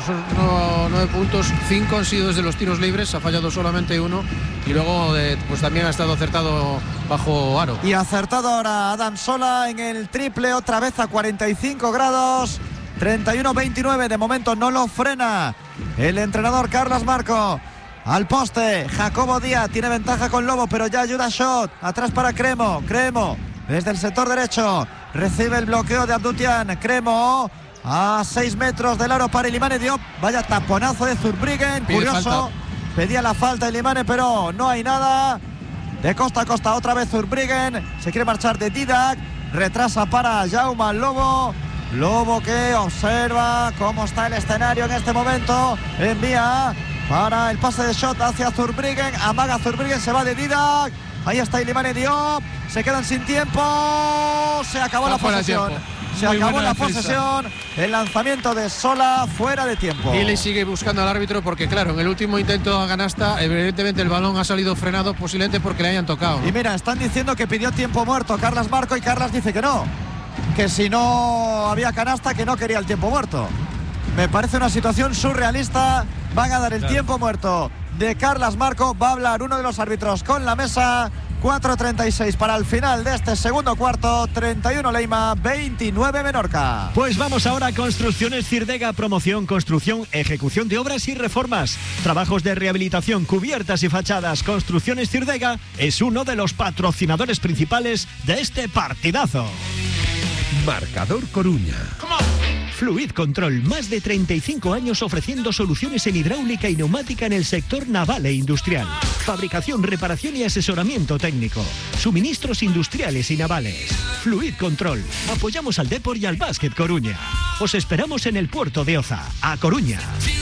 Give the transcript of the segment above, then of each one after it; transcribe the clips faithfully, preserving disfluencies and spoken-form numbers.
esos no, nueve puntos, cinco han sido desde los tiros libres, ha fallado solamente uno y luego eh, pues también ha estado acertado bajo aro. Y acertado ahora Adam Sola en el triple, otra vez a cuarenta y cinco grados, treinta y uno veintinueve, de momento no lo frena el entrenador Carlos Marco. Al poste, Jacobo Díaz tiene ventaja con Lobo, pero ya ayuda Shot, atrás para Cremo, Cremo desde el sector derecho, recibe el bloqueo de Abdutian, Cremo a seis metros del aro para Ilimane Diop, vaya taponazo de Zurbriggen, curioso, pedía la falta Ilimane, pero no hay nada, de costa a costa otra vez Zurbriggen, se quiere marchar de Didac, retrasa para Jaume Lobo, Lobo que observa cómo está el escenario en este momento, envía para el pase de Shot hacia Zurbriggen, amaga Zurbriggen, se va de Didac, ahí está Ilimane Diop, se quedan sin tiempo, se acabó la posesión, se acabó la posesión, el lanzamiento de Sola fuera de tiempo. Y le sigue buscando al árbitro porque claro, en el último intento a canasta, evidentemente el balón ha salido frenado, posiblemente porque le hayan tocado, ¿no? Y mira, están diciendo que pidió tiempo muerto Carlos Marco y Carlos dice que no, que si no había canasta que no quería el tiempo muerto. Me parece una situación surrealista. Van a dar el claro. tiempo muerto de Carlos Marco. Va a hablar uno de los árbitros con la mesa. cuatro treinta y seis para el final de este segundo cuarto. treinta y uno Leima, veintinueve Menorca. Pues vamos ahora a Construcciones Cirdega. Promoción, construcción, ejecución de obras y reformas. Trabajos de rehabilitación, cubiertas y fachadas. Construcciones Cirdega es uno de los patrocinadores principales de este partidazo. Marcador Coruña. Fluid Control, más de treinta y cinco años ofreciendo soluciones en hidráulica y neumática en el sector naval e industrial. Fabricación, reparación y asesoramiento técnico. Suministros industriales y navales. Fluid Control. Apoyamos al Depor y al Básquet Coruña. Os esperamos en el puerto de Oza, a Coruña.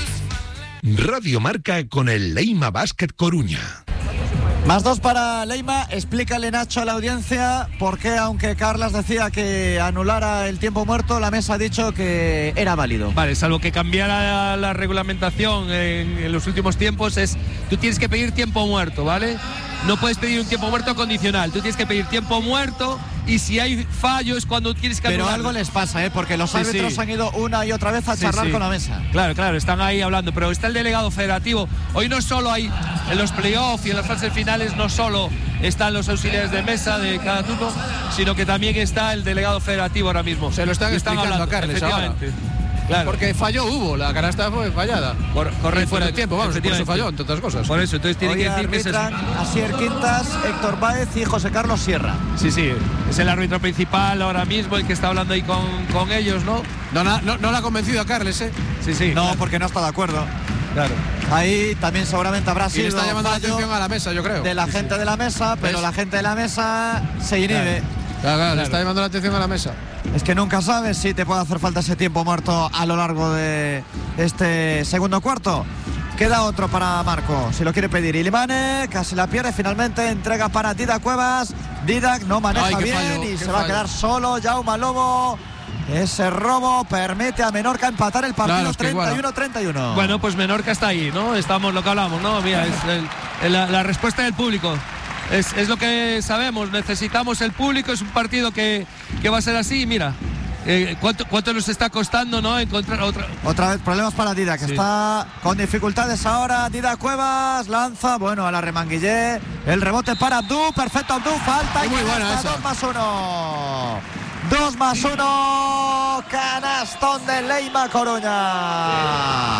Radio Marca con el Leima Básquet Coruña. Más dos para Leima. Explícale, Nacho, a la audiencia por qué, aunque Carlas decía que anulara el tiempo muerto, la mesa ha dicho que era válido. Vale, salvo que cambiara la regulamentación en, en los últimos tiempos, es tú tienes que pedir tiempo muerto, ¿vale? No puedes pedir un tiempo muerto condicional, tú tienes que pedir tiempo muerto y si hay fallo es cuando tienes que Pero anularlo. algo les pasa, ¿eh? Porque los sí, árbitros sí. han ido una y otra vez a sí, charlar sí. con la mesa. Claro, claro, están ahí hablando, pero está el delegado federativo. Hoy no solo hay, en los playoffs y en las fases finales, no solo están los auxiliares de mesa de cada turno, sino que también está el delegado federativo ahora mismo. Se lo están, están explicando hablando, a Carles ahora. Claro. Porque fallo hubo, la canasta fue fallada. Por, correcto. Y fuera de tiempo, vamos, por eso falló, entre otras cosas. Por eso, entonces tiene Hoy que decir que es eso. Asier Quintas, Héctor Báez y José Carlos Sierra. Sí, sí, es el árbitro principal ahora mismo, el que está hablando ahí con, con ellos, ¿no? No, no, no, no le ha convencido a Carles, ¿eh? Sí, sí. No, claro. porque no está de acuerdo. Claro. Ahí también seguramente habrá sido. Y le está llamando la atención a la mesa, yo creo. De la sí, gente sí. de la mesa, pero ¿ves? La gente de la mesa se inhibe. Claro. Claro, claro, le está llamando la atención a la mesa. Es que nunca sabes si te puede hacer falta ese tiempo muerto a lo largo de este segundo cuarto. Queda otro para Marco, si lo quiere pedir. Ilimane casi la pierde, finalmente entrega para Didac Cuevas. Didac no maneja Ay, bien fallo, y se fallo. va a quedar solo. Jaume Lobo. Ese robo permite a Menorca empatar el partido. Claro, treinta y uno treinta y uno. Bueno, pues Menorca está ahí, ¿no? Estamos lo que hablamos, ¿no? Mira, es el, el, la, la respuesta del público. Es, es lo que sabemos, necesitamos el público, es un partido que, que va a ser así, mira, eh, ¿cuánto, cuánto nos está costando, ¿no? Encontrar otra. Otra vez problemas para Didac, que sí. Está con dificultades ahora. Didac Cuevas lanza, bueno, a la remanguillé, el rebote para Abdú, perfecto Abdú, falta y muy buena esa. dos más uno. Dos más uno, canastón de Leima Coruña.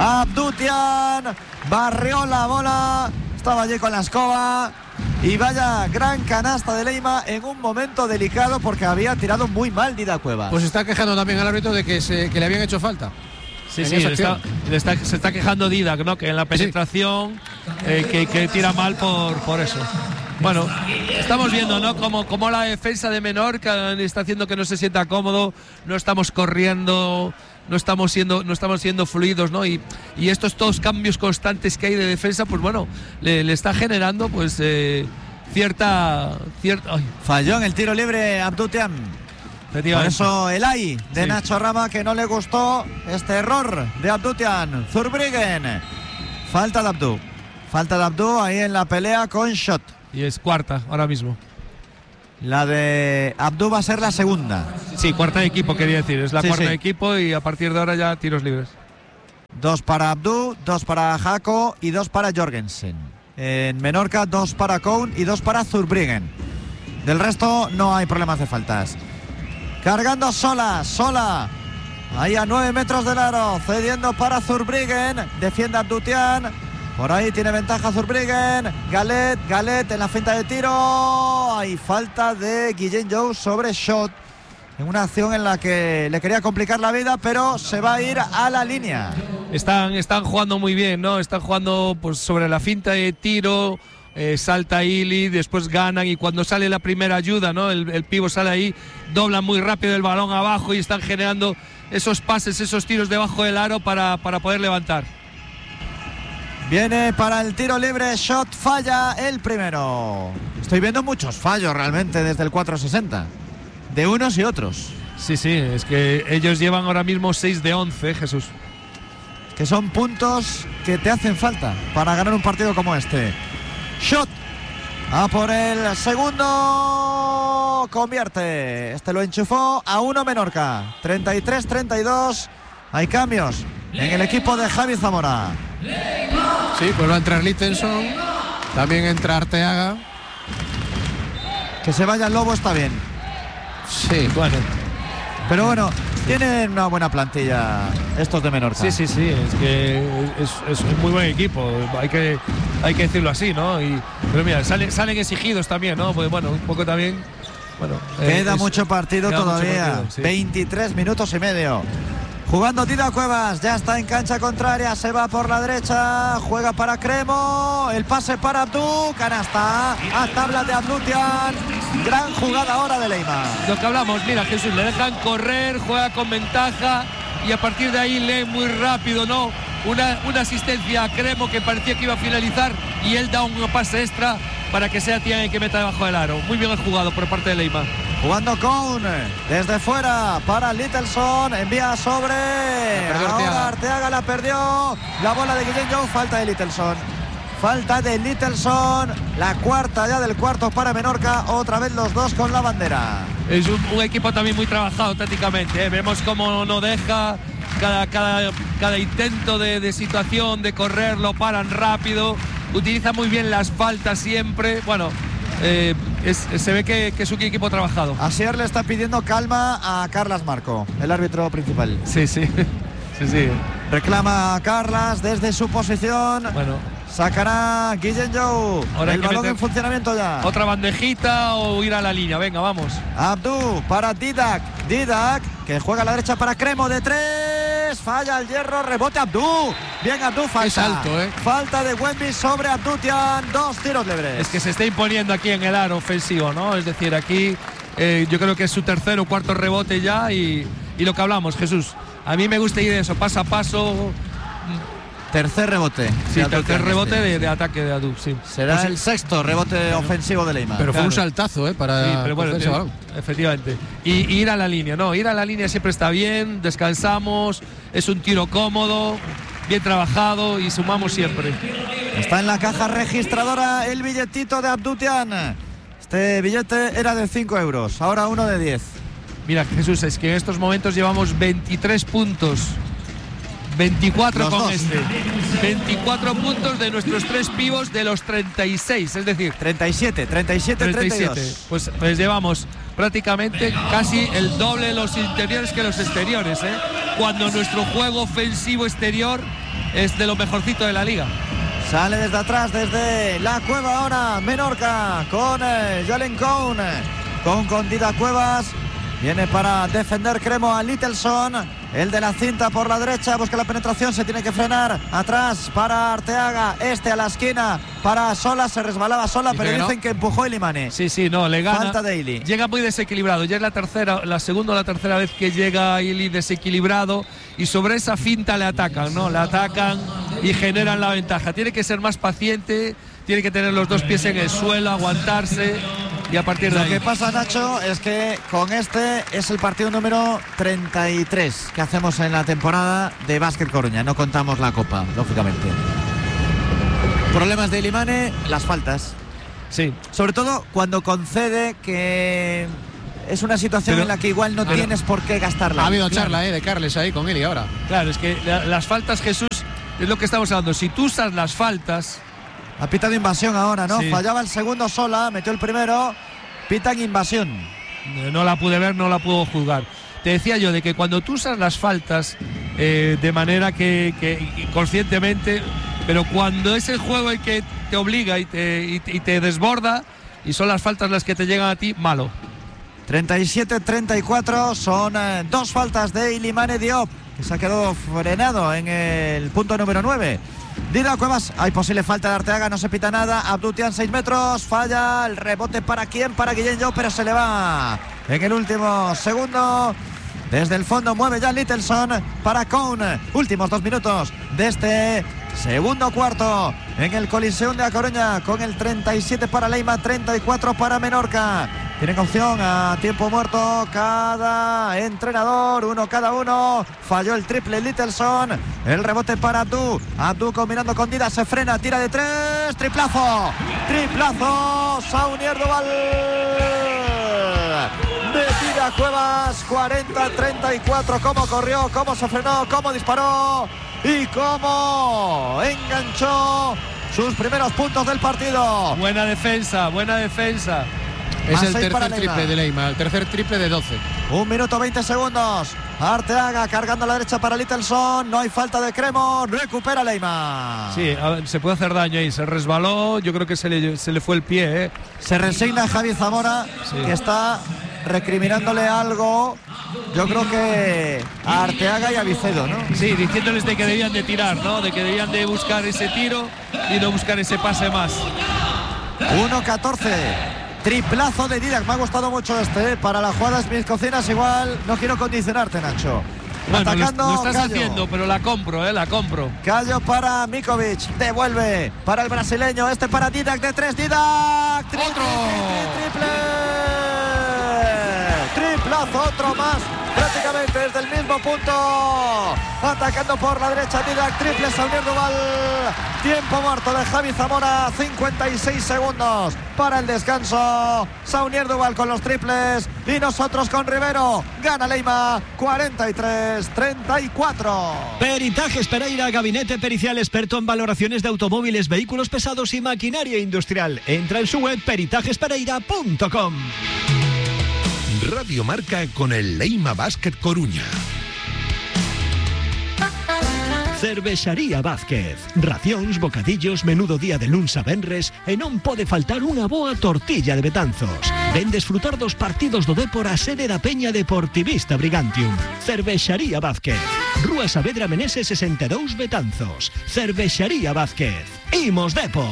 Abdutian barrió la bola, estaba allí con la escoba. Y vaya gran canasta de Leima en un momento delicado porque había tirado muy mal Didac Cuevas. Pues está quejando también al árbitro de que, se, que le habían hecho falta. Sí, sí, le está, le está, se está quejando Didac, ¿no? Que en la penetración eh, que, que tira mal por, por eso. Bueno, estamos viendo, ¿no? Como, como la defensa de Menorca está haciendo que no se sienta cómodo, no estamos corriendo, no estamos siendo, no estamos siendo fluidos, ¿no? Y, y estos todos cambios constantes que hay de defensa, pues bueno, le, le está generando pues eh, cierta... cierta ay. Falló en el tiro libre Abdutian. Por eso el ay de sí. Nacho Rama, que no le gustó este error de Abdutian. Zurbriggen. Falta de Abdú. Falta de Abdú ahí en la pelea con Shot. Y es cuarta ahora mismo. La de Abdú va a ser la segunda. Sí, cuarta de equipo quería decir. Es la sí, cuarta sí. de equipo y a partir de ahora ya tiros libres. dos para Abdú, dos para Jaco y dos para Jorgensen. En Menorca, dos para Cohn y dos para Zurbriggen. Del resto no hay problemas de faltas. Cargando Sola, Sola. Ahí a nueve metros del aro, cediendo para Zurbriggen. Defiende Abdutian. Por ahí tiene ventaja Zurbriggen. Galet, Galet en la finta de tiro. Hay falta de Guillén Jou sobre Schott. En una acción en la que le quería complicar la vida, pero se va a ir a la línea. Están, están jugando muy bien, ¿no? Están jugando pues, sobre la finta de tiro. Eh, salta Ili, después ganan y cuando sale la primera ayuda, ¿no? El, el pivo sale ahí, doblan muy rápido el balón abajo y están generando esos pases, esos tiros debajo del aro para, para poder levantar. Viene para el tiro libre, Schott falla el primero. Estoy viendo muchos fallos realmente desde el cuatro sesenta, de unos y otros. Sí, sí, es que ellos llevan ahora mismo seis de once, Jesús. Que son puntos que te hacen falta para ganar un partido como este. Schott a por el segundo, convierte, este lo enchufó a uno Menorca, treinta y tres treinta y dos. Hay cambios en el equipo de Javi Zamora. Sí, pues va a entrar Littelson, también entra Arteaga. Que se vaya el Lobo está bien. Sí, bueno. Pero bueno, tienen una buena plantilla estos de Menorca. Sí, sí, sí, es que es, es un muy buen equipo, hay que, hay que decirlo así, ¿no? Y, pero mira, salen, salen exigidos también, ¿no? Pues bueno, un poco también. Bueno, queda es, mucho partido queda todavía, mucho partido, sí. veintitrés minutos y medio. Jugando Dida Cuevas, ya está en cancha contraria, se va por la derecha, juega para Cremo, el pase para Abdú, canasta a tabla de Abdutian, gran jugada ahora de Leima. Lo que hablamos, mira Jesús, le dejan correr, juega con ventaja y a partir de ahí lee muy rápido, ¿no? Una, una asistencia a Cremo que parecía que iba a finalizar y él da un pase extra para que sea Tian el que meta debajo del aro. Muy bien jugado por parte de Leima. Jugando Cohn desde fuera para Littelson, envía sobre. Ahora Arteaga. Arteaga la perdió. La bola de Guillén Jou, falta de Littelson. Falta de Littelson. La cuarta ya del cuarto para Menorca. Otra vez los dos con la bandera. Es un, un equipo también muy trabajado tácticamente, ¿eh? Vemos cómo no deja cada, cada, cada intento de, de situación, de correr, lo paran rápido. Utiliza muy bien las faltas siempre. Bueno, eh, es, se ve que, que es un equipo trabajado. Asier le está pidiendo calma a Carlas Marco, el árbitro principal. Sí, sí. sí, sí. Reclama a Carlas desde su posición. Bueno. Sacará Guillén Jou. Ahora el balón en funcionamiento ya. Otra bandejita o ir a la línea. Venga, vamos. Abdú para Didac. Didac que juega a la derecha para Cremo de tres. Falla el hierro, rebote Abdú. Bien Abdú, falta. Es alto, ¿eh? Falta de Wemby sobre Abdutian. Dos tiros libres. Es que se está imponiendo aquí en el aro ofensivo, ¿no? Es decir, aquí eh, yo creo que es su tercer o cuarto rebote ya y, y lo que hablamos, Jesús. A mí me gusta ir de eso, paso a paso. Tercer rebote. Sí, tercer rebote de, de ataque de Abdú, sí. Será pues el sexto rebote claro. ofensivo de Leima. Pero fue claro. un saltazo, ¿eh? Para sí, pero bueno, ese balón. Efectivamente. Y, y ir a la línea, ¿no? Ir a la línea siempre está bien, descansamos, es un tiro cómodo, bien trabajado y sumamos siempre. Está en la caja registradora el billetito de Abdutian. Este billete era de cinco euros, ahora uno de diez. Mira, Jesús, es que en estos momentos llevamos veintitrés puntos. veinticuatro los con dos. este. veinticuatro puntos de nuestros tres pivos de los treinta y seis, es decir, treinta y siete, treinta y siete, treinta y dos. Pues, pues llevamos prácticamente casi el doble de los interiores que los exteriores, ¿eh? Cuando nuestro juego ofensivo exterior es de lo mejorcito de la liga. Sale desde atrás, desde la cueva ahora Menorca con eh, Jalen Cohn. Cohn con Dida Cuevas. Viene para defender Cremo a Littelson. El de la cinta por la derecha. Busca la penetración. Se tiene que frenar. Atrás para Arteaga. Este a la esquina. Para Sola. Se resbalaba Sola. Dice pero que dicen no. que empujó Ilimane. Sí, sí, no. Le gana. Falta de Ili. Llega muy desequilibrado. Ya es la tercera, la segunda o la tercera vez que llega Ili desequilibrado. Y sobre esa finta le atacan, ¿no? Le atacan y generan la ventaja. Tiene que ser más paciente. Tiene que tener los dos pies en el suelo. Aguantarse. Y a partir de Lo ahí. que pasa, Nacho, es que con este es el partido número treinta y tres que hacemos en la temporada de Básquet Coruña. No contamos la Copa, lógicamente. Problemas de Ilimane, las faltas. Sí. Sobre todo cuando concede que es una situación pero, en la que igual no pero, tienes por qué gastarla. Ha habido claro. charla eh, de Carles ahí con él y ahora. Claro, es que la, las faltas, Jesús, es lo que estamos hablando. Si tú usas las faltas. Ha pitado invasión ahora, ¿no? Sí. Fallaba el segundo Sola, metió el primero. Pitan invasión. No la pude ver, no la puedo juzgar. Te decía yo de que cuando tú usas las faltas eh, de manera que, que conscientemente, pero cuando es el juego el que te obliga y te, y, y te desborda y son las faltas las que te llegan a ti, malo. treinta y siete treinta y cuatro son eh, dos faltas de Ilimane Diop, que se ha quedado frenado en el punto número nueve. Didac Cuevas, hay posible falta de Arteaga, no se pita nada. Abdutian seis metros, falla el rebote para quién, para Guillén Jou, pero se le va en el último segundo. Desde el fondo mueve ya Littelson para Cohn. Últimos dos minutos de este segundo cuarto en el Coliseum de A Coruña, con el treinta y siete para Leima, treinta y cuatro para Menorca. Tienen opción a tiempo muerto cada entrenador, uno cada uno. Falló el triple Littelson. El rebote para Abdú. Abdú combinando con Didac, se frena, tira de tres. Triplazo. Triplazo. Saunier Duval. De Didac Cuevas. cuarenta treinta y cuatro. Cómo corrió, cómo se frenó, cómo disparó y cómo enganchó sus primeros puntos del partido. Buena defensa, buena defensa. Es el tercer triple de Leima, el tercer triple de doce. Un minuto veinte segundos. Arteaga cargando a la derecha para Littelson. No hay falta de Cremo. Recupera Leima. Sí, a ver, se puede hacer daño ahí. Se resbaló. Yo creo que se le, se le fue el pie. ¿eh? Se resigna Javi Zamora, sí, que está recriminándole algo. Yo creo que a Arteaga y a Vicedo, ¿no? Sí, diciéndoles de que debían de tirar, ¿no? De que debían de buscar ese tiro y no buscar ese pase más. uno catorce. Triplazo de Didac, me ha gustado mucho este, ¿eh? Para la jugada Smith Cocinas igual no quiero condicionarte, Nacho. Bueno, atacando, lo, lo estás Callo. haciendo, pero la compro, eh, la compro. Callo para Mikovic, devuelve para el brasileño, este para Didac de tres, Didac. Triple, ¡Otro! Triple, triple. Triplazo, otro más. Prácticamente desde el mismo punto, atacando por la derecha Didac, triple Saunier Duval. Tiempo muerto de Javi Zamora, cincuenta y seis segundos para el descanso. Saunier Duval con los triples y nosotros con Rivero. Gana Leima, cuarenta y tres treinta y cuatro. Peritajes Pereira, gabinete pericial experto en valoraciones de automóviles, vehículos pesados y maquinaria industrial. Entra en su web peritajes pereira punto com. Radio Marca con el Leima Basket Coruña. Cervexaría Vázquez. Racións, bocadillos, menudo día de luns a venres e non pode faltar unha boa tortilla de Betanzos. Ven desfrutar dos partidos do Dépor a sede da Peña Deportivista Brigantium. Cervexaría Vázquez. Rúa Saavedra Meneses sesenta e dous Betanzos. Cervexaría Vázquez. Imos Dépor.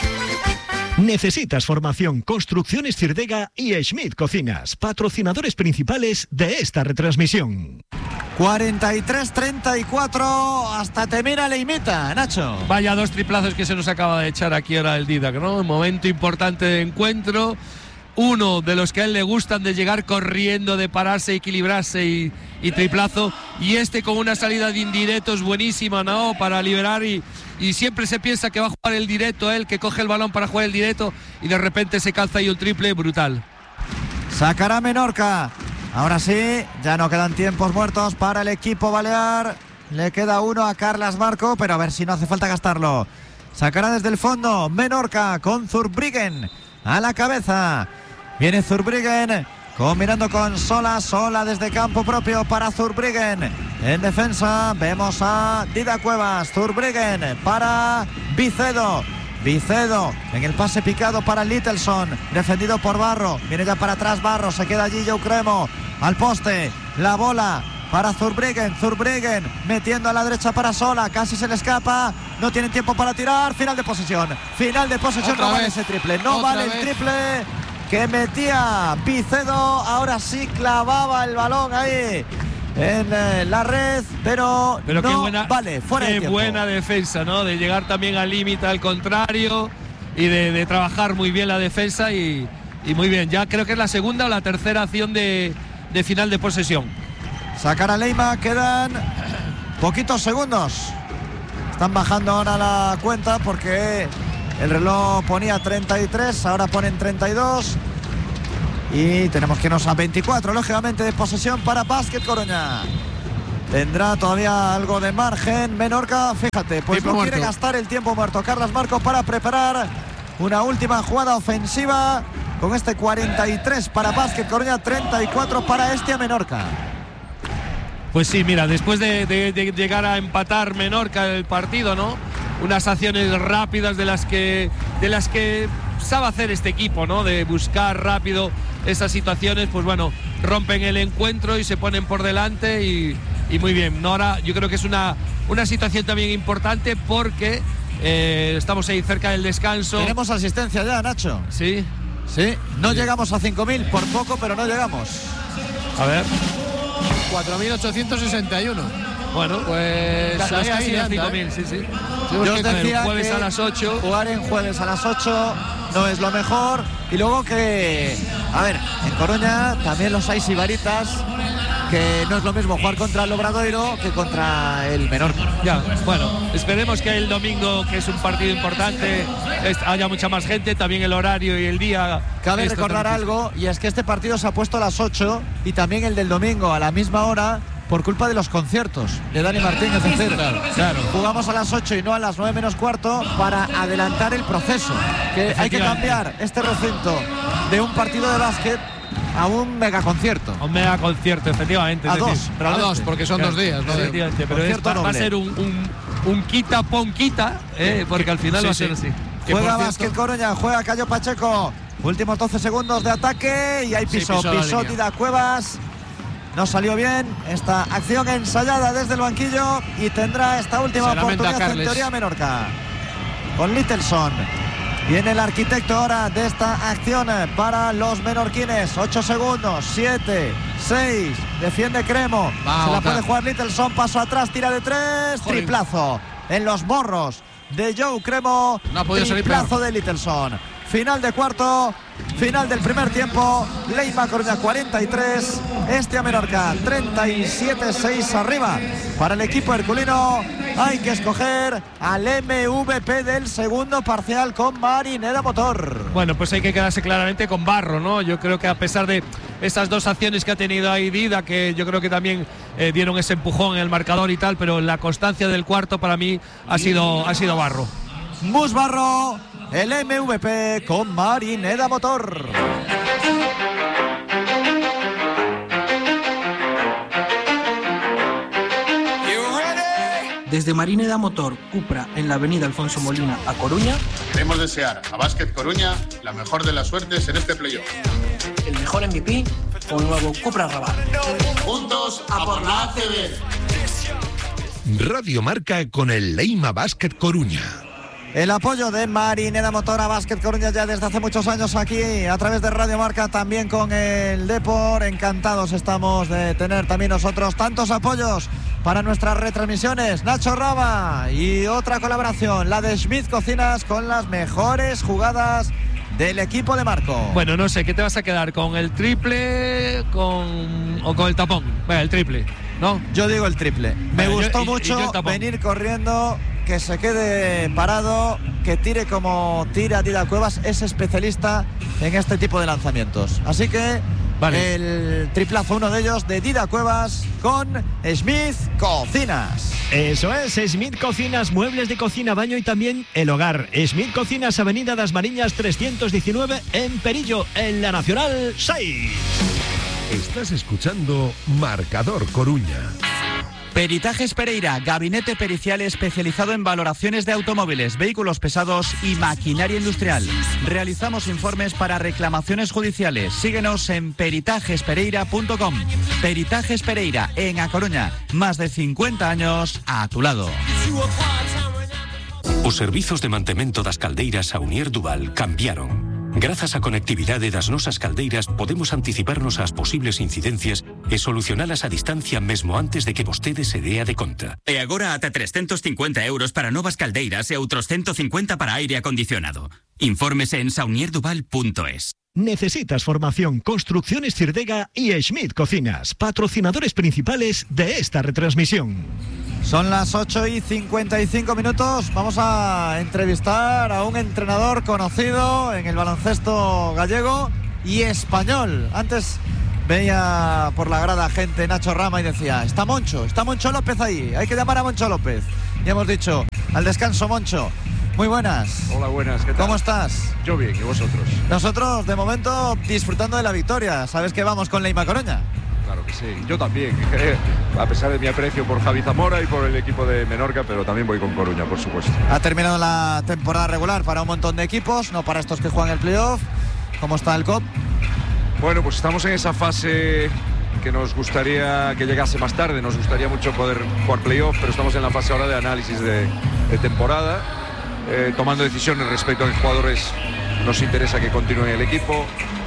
Necesitas formación, Construcciones Cirdega y Schmidt Cocinas, patrocinadores principales de esta retransmisión. cuarenta y tres treinta y cuatro, hasta te mira Leimita, Nacho. Vaya dos triplazos que se nos acaba de echar aquí ahora el Didac, ¿no? Un momento importante de encuentro. Uno de los que a él le gustan, de llegar corriendo, de pararse, equilibrarse y, y triplazo. Y este con una salida de indirectos buenísima, ¿no? Para liberar y, y siempre se piensa que va a jugar el directo él, que coge el balón para jugar el directo y de repente se calza ahí un triple brutal. Sacará Menorca. Ahora sí, ya no quedan tiempos muertos para el equipo balear. Le queda uno a Carlas Marco, pero a ver si no hace falta gastarlo. Sacará desde el fondo Menorca con Zurbriggen a la cabeza. Viene Zurbriggen combinando con Sola. Sola desde campo propio para Zurbriggen. En defensa vemos a Didac Cuevas. Zurbriggen para Vicedo. Vicedo en el pase picado para Littelson, defendido por Barro. Viene ya para atrás Barro, se queda allí Jou Cremo al poste. La bola para Zurbriggen. Zurbriggen metiendo a la derecha para Sola, casi se le escapa. No tienen tiempo para tirar. Final de posesión. Final de posesión. Otra no vale vez. ese triple. No Otra vale vez. el triple que metía Vicedo. Ahora sí clavaba el balón ahí en eh, la red, pero, Pero no qué buena, vale, fuera de qué tiempo. buena defensa, ¿no? De llegar también al límite al contrario y de, de trabajar muy bien la defensa y, y muy bien. Ya creo que es la segunda o la tercera acción de, de final de posesión. Sacar a Leima, quedan poquitos segundos. Están bajando ahora la cuenta porque el reloj ponía treinta y tres, ahora ponen treinta y dos. Y tenemos que irnos a veinticuatro, lógicamente, de posesión para Básquet Coruña. Tendrá todavía algo de margen Menorca, fíjate, pues no quiere gastar el tiempo muerto Carlos Marco para preparar una última jugada ofensiva con este cuarenta y tres para Básquet Coruña, treinta y cuatro para Hestia Menorca. Pues sí, mira, después de, de, de llegar a empatar Menorca el partido, ¿no? Unas acciones rápidas de las que de las que sabe hacer este equipo, ¿no? De buscar rápido esas situaciones, pues bueno, rompen el encuentro y se ponen por delante y, y muy bien. Ahora yo creo que es una, una situación también importante porque eh, estamos ahí cerca del descanso. Tenemos asistencia ya, Nacho. Sí. Sí, no sí. Llegamos a cinco mil, por poco, pero no llegamos. A ver. cuatro mil ochocientos sesenta y uno. Bueno, pues casi, ahí, casi ahí cinco anda, mil, ¿eh? sí, sí. Yo os decía jueves que a las ocho. Jugar en jueves a las ocho no es lo mejor. Y luego que, a ver, en Coruña también los hay sibaritas, que no es lo mismo jugar contra el Obradoiro que contra el Menorca. Ya, bueno, esperemos que el domingo, que es un partido importante, haya mucha más gente, también el horario y el día. Cabe recordar algo, y es que este partido se ha puesto a las ocho y también el del domingo a la misma hora por culpa de los conciertos de Dani Martín. Es decir, claro, claro. jugamos a las ocho y no a las nueve menos cuarto para adelantar el proceso. Que hay que cambiar este recinto de un partido de básquet a un megaconcierto. A un megaconcierto, efectivamente. A es dos, decir, a dos, porque son claro, dos días, ¿no? Efectivamente, pero es, va, va a ser un, un, un quita pon quita, eh, porque al final sí, va a ser sí. así. Juega Básquet Coruña, juega Cayo Pacheco. Últimos doce segundos de ataque y ahí pisó, sí, pisó pisó Dida Cuevas. No salió bien esta acción ensayada desde el banquillo y tendrá esta última oportunidad en teoría Menorca. Con Littleson. Viene el arquitecto ahora de esta acción para los menorquines. ocho segundos, siete, seis, defiende Cremo. Va, Se la otra. puede jugar Littleson, paso atrás, tira de tres, Joder. triplazo en los morros de Joe Cremo. No ha podido salir triplazo peor. de Littleson. Final de cuarto, final del primer tiempo. Leima Coruña cuarenta y tres, Hestia Menorca treinta y siete seis arriba. Para el equipo herculino hay que escoger al M V P del segundo parcial con Marineda Motor. Bueno, pues hay que quedarse claramente con Barro, ¿no? Yo creo que a pesar de esas dos acciones que ha tenido ahí Dida, que yo creo que también eh, dieron ese empujón en el marcador y tal, pero la constancia del cuarto para mí ha sido, ha sido Barro. Mus Barro, el M V P con Marineda Motor. Desde Marineda Motor Cupra en la avenida Alfonso Molina a Coruña, queremos desear a Básquet Coruña la mejor de las suertes en este playoff. el mejor M V P con el nuevo Cupra Rabat. Juntos a por la A C B. Radio Marca con el Leima Básquet Coruña. El apoyo de Marineda Motor a Básquet Coruña ya desde hace muchos años aquí a través de Radio Marca, también con el Depor. Encantados estamos de tener también nosotros tantos apoyos para nuestras retransmisiones. Nacho Raba y otra colaboración, la de Schmidt Cocinas, con las mejores jugadas del equipo de Marco. Bueno, no sé, ¿qué te vas a quedar? ¿Con el triple con o con el tapón? Bueno, el triple, ¿no? Yo digo el triple. Me Bueno, gustó yo- y- y mucho yo el tapón. venir corriendo, que se quede parado, que tire como tira Dida Cuevas. Es especialista en este tipo de lanzamientos. Así que Vale. el triplazo, uno de ellos, de Dida Cuevas con Schmidt Cocinas. Eso es, Schmidt Cocinas, muebles de cocina, baño y también el hogar. Schmidt Cocinas, Avenida Das Mariñas trescientos diecinueve en Perillo, en la Nacional seis. Estás escuchando Marcador Coruña. Peritajes Pereira, gabinete pericial especializado en valoraciones de automóviles, vehículos pesados y maquinaria industrial. Realizamos informes para reclamaciones judiciales. Síguenos en peritajes pereira punto com. Peritajes Pereira, en A Coruña. Más de cincuenta años a tu lado. Os servizos de mantemento das caldeiras a Unier Duval cambiaron. Grazas á conectividade das nosas caldeiras podemos anticiparnos ás posibles incidencias e solucionalas a distancia mesmo antes de que vostede se dea de conta. E agora ata trescentos cincuenta euros para novas caldeiras e outros ciento cincuenta para aire acondicionado. Infórmese en saunier duval punto es. ¿Necesitas formación? Construcciones Cirdega y Schmidt Cocinas, patrocinadores principales de esta retransmisión. Son las ocho y cincuenta y cinco minutos. Vamos a entrevistar a un entrenador conocido en el baloncesto gallego y Español. Antes veía por la grada gente, Nacho Rama, y decía, está Moncho, está Moncho López ahí, hay que llamar a Moncho López. Y hemos dicho, al descanso, Moncho. Muy buenas. Hola, buenas, ¿qué tal? ¿Cómo estás? Yo bien, ¿y vosotros? Nosotros, de momento, disfrutando de la victoria. ¿Sabes que vamos con Leima Coruña? Claro que sí, yo también. A pesar de mi aprecio por Javi Zamora y por el equipo de Menorca, pero también voy con Coruña, por supuesto. Ha terminado la temporada regular para un montón de equipos, no para estos que juegan el playoff. ¿Cómo está el C O P? Bueno, pues estamos en esa fase que nos gustaría que llegase más tarde. Nos gustaría mucho poder jugar playoff, pero estamos en la fase ahora de análisis de, de temporada, eh, tomando decisiones respecto a qué jugadores nos interesa que continúen el equipo,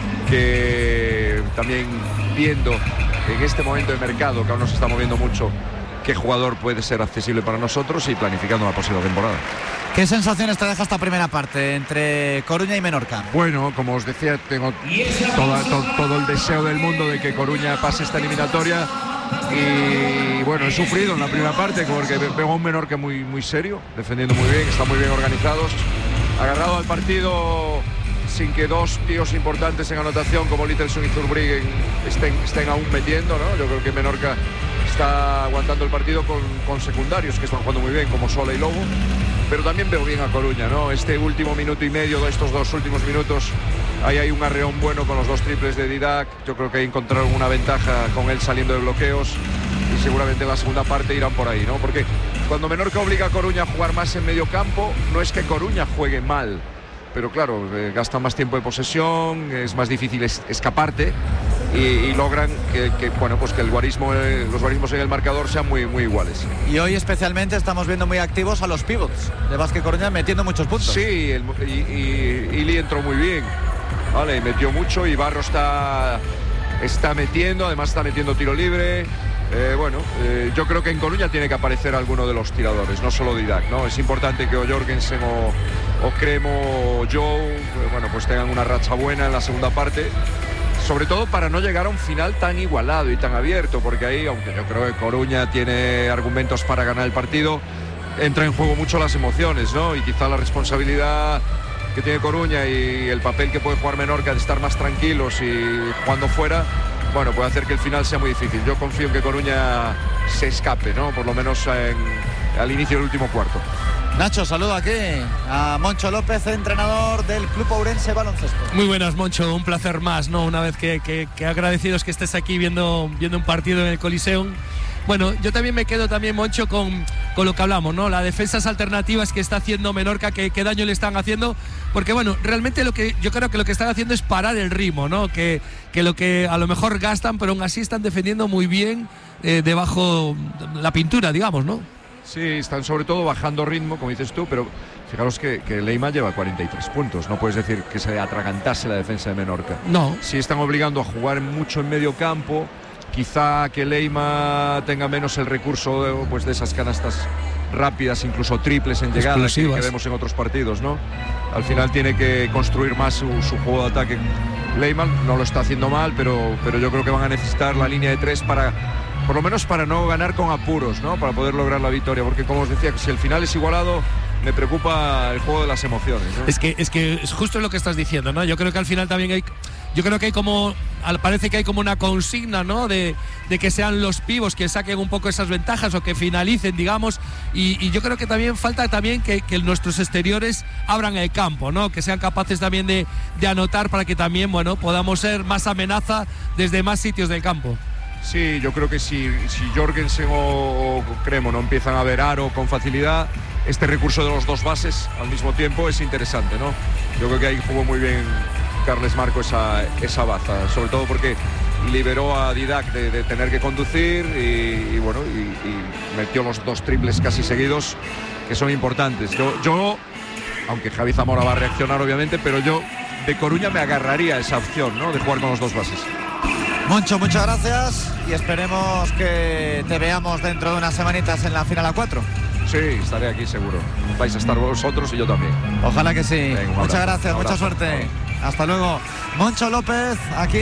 que también viendo en este momento de mercado que aún nos está moviendo mucho, qué jugador puede ser accesible para nosotros y planificando la posible temporada. ¿Qué sensaciones te deja esta primera parte entre Coruña y Menorca? Bueno, como os decía, tengo toda, to, todo el deseo del mundo de que Coruña pase esta eliminatoria y bueno, he sufrido en la primera parte porque veo a un Menorca muy, muy serio, defendiendo muy bien, están muy bien organizados, agarrado al partido sin que dos tíos importantes en anotación como Littelson y Zurbriggen estén, estén aún metiendo, ¿no? Yo creo que Menorca está aguantando el partido con, con secundarios que están jugando muy bien como Sola y Lobo, pero también veo bien a Coruña, ¿no? Este último minuto y medio, de estos dos últimos minutos, ahí hay un arreón bueno con los dos triples de Didac. Yo creo que encontraron una ventaja con él saliendo de bloqueos y seguramente en la segunda parte irán por ahí, ¿no? Porque cuando Menorca obliga a Coruña a jugar más en medio campo, no es que Coruña juegue mal, pero claro, eh, gastan más tiempo de posesión, es más difícil es, escaparte y, y logran que, que, bueno, pues que el guarismo, eh, los guarismos en el marcador sean muy, muy iguales. Y hoy especialmente estamos viendo muy activos a los pivots de Vázquez Coruña metiendo muchos puntos. Sí, el, y, y, y Ili entró muy bien, vale, metió mucho y Barro está, está metiendo, además está metiendo tiro libre. Eh, bueno, eh, yo creo que en Coruña tiene que aparecer alguno de los tiradores, no solo Didac, ¿no? Es importante que o Jorgensen o, o Cremo o Joe, bueno, pues tengan una racha buena en la segunda parte, sobre todo para no llegar a un final tan igualado y tan abierto, porque ahí, aunque yo creo que Coruña tiene argumentos para ganar el partido, entra en juego mucho las emociones, ¿no? Y quizá la responsabilidad que tiene Coruña y el papel que puede jugar Menorca de estar más tranquilos y jugando fuera, bueno, puede hacer que el final sea muy difícil. Yo confío en que Coruña se escape, ¿no? Por lo menos en, al inicio del último cuarto. Nacho, saludo aquí a Moncho López, entrenador del Club Ourense Baloncesto. Muy buenas, Moncho, un placer más, ¿no? Una vez que, que, que agradecidos que estés aquí viendo, viendo un partido en el Coliseum. Bueno, yo también me quedo también, Moncho, con, con lo que hablamos, ¿no? Las defensas alternativas que está haciendo Menorca, que, que daño le están haciendo, porque bueno, realmente lo que yo creo que lo que están haciendo es parar el ritmo, ¿no? Que, que lo que a lo mejor gastan, pero aún así están defendiendo muy bien eh, debajo la pintura, digamos, ¿no? Sí, están sobre todo bajando ritmo, como dices tú, pero fijaros que, que Leima lleva cuarenta y tres puntos, no puedes decir que se atragantase la defensa de Menorca. No. Sí están obligando a jugar mucho en medio campo. Quizá que Leima tenga menos el recurso de, pues de esas canastas rápidas, incluso triples en llegada que, que vemos en otros partidos, ¿no? Al final tiene que construir más su, su juego de ataque. Leima no lo está haciendo mal, pero, pero yo creo que van a necesitar la línea de tres para, por lo menos para no ganar con apuros, ¿no? Para poder lograr la victoria, porque como os decía, si el final es igualado, me preocupa el juego de las emociones, ¿no? Es que es que es justo lo que estás diciendo, ¿no? Yo creo que al final también hay, yo creo que hay como, parece que hay como una consigna, ¿no? De, de que sean los pivos que saquen un poco esas ventajas o que finalicen, digamos, y, y yo creo que también falta también que, que nuestros exteriores abran el campo, ¿no? Que sean capaces también de, de anotar para que también, bueno, podamos ser más amenaza desde más sitios del campo. Sí, yo creo que si, si Jorgensen o, o Cremo no empiezan a ver aro con facilidad, este recurso de los dos bases al mismo tiempo es interesante, ¿no? Yo creo que ahí jugó muy bien Carles Marco esa, esa baza, sobre todo porque liberó a Didac de, de tener que conducir y, y bueno, y, y metió los dos triples casi seguidos que son importantes. Yo, yo, aunque Javi Zamora va a reaccionar obviamente, pero yo de Coruña me agarraría a esa opción, ¿no? De jugar con los dos bases. Moncho, muchas gracias y esperemos que te veamos dentro de unas semanitas en la final A cuatro. Sí, estaré aquí seguro. Vais a estar vosotros y yo también. Ojalá que sí. Venga, muchas gracias, mucha abrazo. suerte. Hasta luego. Moncho López, aquí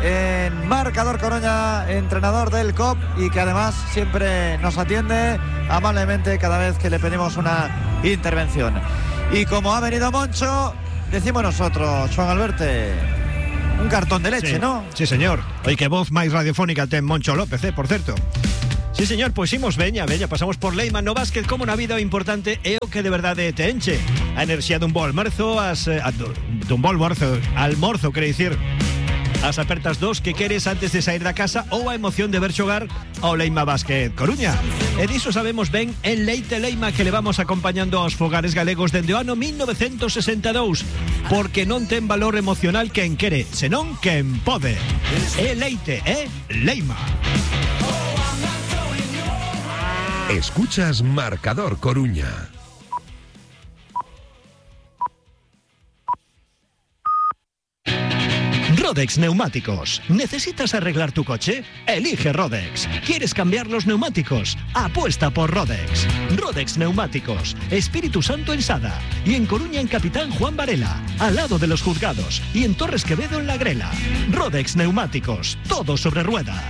en Marcador Coruña, entrenador del C O P y que además siempre nos atiende amablemente cada vez que le pedimos una intervención. Y como ha venido Moncho, decimos nosotros, Juan Alberto. un cartón de leche, sí, ¿no? Sí, señor. Oye, que voz máis radiofónica ten Moncho López, eh, por certo. Sí, señor, pois imos veña, veña, pasamos por Leima no básquet como na vida o importante é o que de verdade te enche. A enerxía dun bo almorzo, as, eh, a, dun bo almorzo, almorzo, quere dicir, as apertas dos que queres antes de sair da casa ou a emoción de ver xogar ao Leima Básquet Coruña. E diso sabemos ben en Leite Leima, que le vamos acompañando aos fogares galegos dende o ano mil novecentos sesenta e dous, porque non ten valor emocional quen quere, senón quen pode. E Leite é Leima. Escuchas Marcador Coruña. Rodex Neumáticos. ¿Necesitas arreglar tu coche? Elige Rodex. ¿Quieres cambiar los neumáticos? Apuesta por Rodex. Rodex Neumáticos. Espíritu Santo en Sada. Y en Coruña en Capitán Juan Varela, al lado de los juzgados. Y en Torres Quevedo en La Grela. Rodex Neumáticos. Todo sobre ruedas.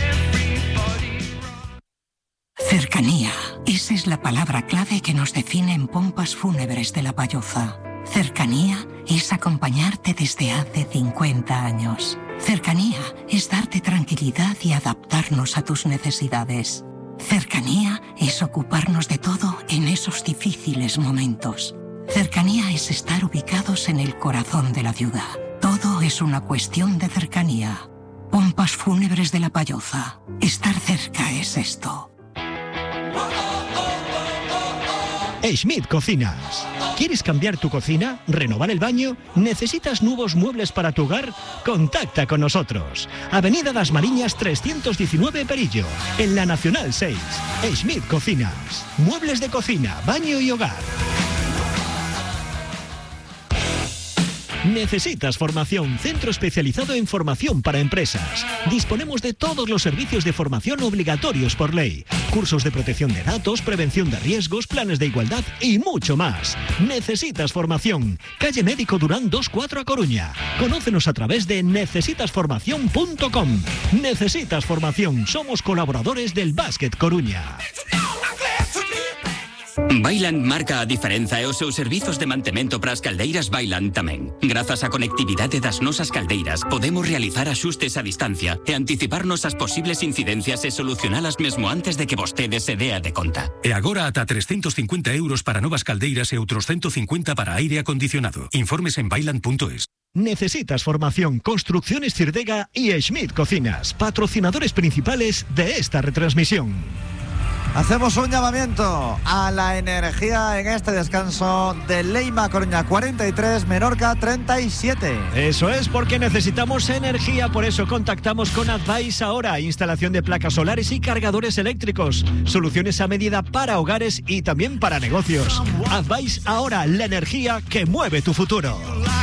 Cercanía. Esa es la palabra clave que nos define en Pompas Fúnebres de La Payoza. Cercanía es acompañarte desde hace cincuenta años. Cercanía es darte tranquilidad y adaptarnos a tus necesidades. Cercanía es ocuparnos de todo en esos difíciles momentos. Cercanía es estar ubicados en el corazón de la ciudad. Todo es una cuestión de cercanía. Pompas Fúnebres de La Payoza. Estar cerca es esto. Schmidt Cocinas. ¿Quieres cambiar tu cocina? ¿Renovar el baño? ¿Necesitas nuevos muebles para tu hogar? Contacta con nosotros. Avenida Das Mariñas trescientos diecinueve Perillo, en la Nacional seis. Schmidt Cocinas. Muebles de cocina, baño y hogar. ¿Necesitas formación? Centro especializado en formación para empresas. Disponemos de todos los servicios de formación obligatorios por ley. Cursos de protección de datos, prevención de riesgos, planes de igualdad y mucho más. ¿Necesitas formación? Calle Médico Durán dos cuatro a Coruña. Conócenos a través de necesitas formación punto com. Necesitas formación. Somos colaboradores del Básquet Coruña. Bailand marca a diferenza e os seus servizos de mantemento para as caldeiras Bailand tamén. Grazas á conectividade das nosas caldeiras, podemos realizar axustes a distancia e anticiparnos as posibles incidencias e solucionalas mesmo antes de que vostede se dea de conta. E agora ata trescentos cincuenta euros para novas caldeiras e outros ciento cincuenta para aire acondicionado. Informes en bailand punto es. Necesitas formación, Construcciones Cirdega y Schmidt Cocinas, patrocinadores principales de esta retransmisión. Hacemos un llamamiento a la energía en este descanso de Leima Coruña cuarenta y tres, Menorca treinta y siete. Eso es, porque necesitamos energía, por eso contactamos con Advice ahora. Instalación de placas solares y cargadores eléctricos. Soluciones a medida para hogares y también para negocios. Advice ahora, la energía que mueve tu futuro.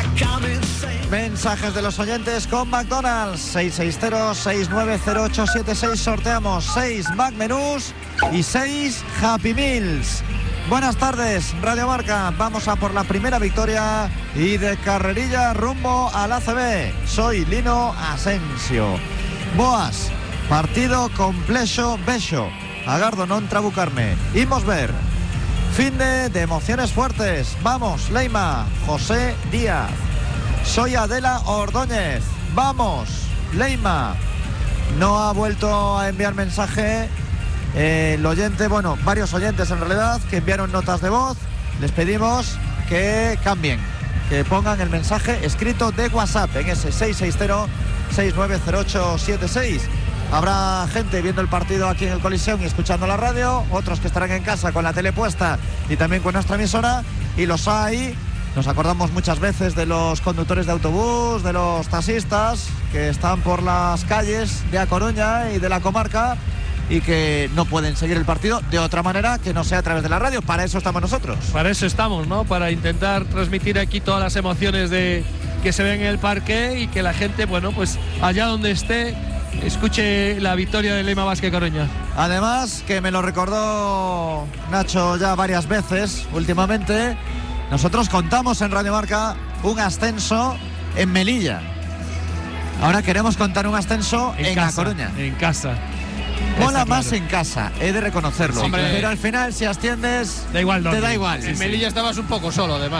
Mensajes de los oyentes con McDonald's. seis seis cero, seis nueve cero ocho siete seis. Sorteamos seis Mac Menús y seis Happy Meals. Buenas tardes, Radio Marca. Vamos a por la primera victoria y de carrerilla rumbo al A C B. Soy Lino Asensio. Boas, partido complejo bello. Agardo non trabucarme. Imos ver. Fin de, de emociones fuertes. Vamos, Leima. José Díaz. Soy Adela Ordóñez. Vamos, Leima. No ha vuelto a enviar mensaje eh, el oyente, bueno, varios oyentes en realidad, que enviaron notas de voz. Les pedimos que cambien, que pongan el mensaje escrito de WhatsApp en ese seis seis cero, seis nueve cero ocho siete seis. Habrá gente viendo el partido aquí en el Coliseum y escuchando la radio, otros que estarán en casa con la tele puesta y también con nuestra emisora, y los hay. Nos acordamos muchas veces de los conductores de autobús, de los taxistas que están por las calles de A Coruña y de la comarca y que no pueden seguir el partido de otra manera que no sea a través de la radio. Para eso estamos nosotros. Para eso estamos, ¿no? Para intentar transmitir aquí todas las emociones de que se ven en el parque y que la gente, bueno, pues allá donde esté, escuche la victoria de Leima Básquet Coruña. Además, que me lo recordó Nacho ya varias veces últimamente, nosotros contamos en Radio Marca un ascenso en Melilla. Ahora queremos contar un ascenso en, en casa, A Coruña. En casa. Mola Está más claro. en casa, he de reconocerlo. Sí, Pero claro. al final, si asciendes, da igual, te da igual. En Melilla estabas un poco solo, además.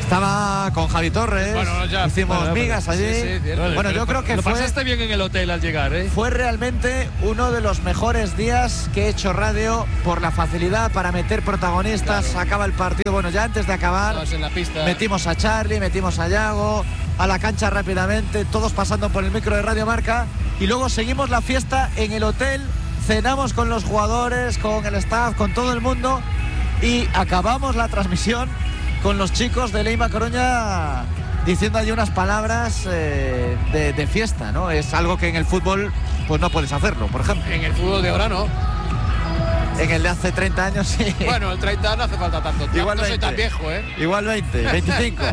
Estaba con Javi Torres, bueno, ya, hicimos bueno, migas allí. Sí, sí, bueno, pero, yo creo que lo fue, pasaste bien en el hotel al llegar, ¿eh? Fue realmente uno de los mejores días que he hecho radio por la facilidad para meter protagonistas. Claro. Acaba el partido, bueno, ya antes de acabar, en la pista. metimos a Charlie, metimos a Yago, a la cancha rápidamente, todos pasando por el micro de Radio Marca, y luego seguimos la fiesta en el hotel, cenamos con los jugadores, con el staff, con todo el mundo, y acabamos la transmisión con los chicos de Leima Coruña diciendo allí unas palabras eh, de, de fiesta, ¿no? Es algo que en el fútbol pues no puedes hacerlo, por ejemplo. En el fútbol de ahora no. En el de hace treinta años sí. Bueno, el treinta no hace falta tanto. Igual no veinte. soy tan viejo, ¿eh? Igual veinte, veinticinco.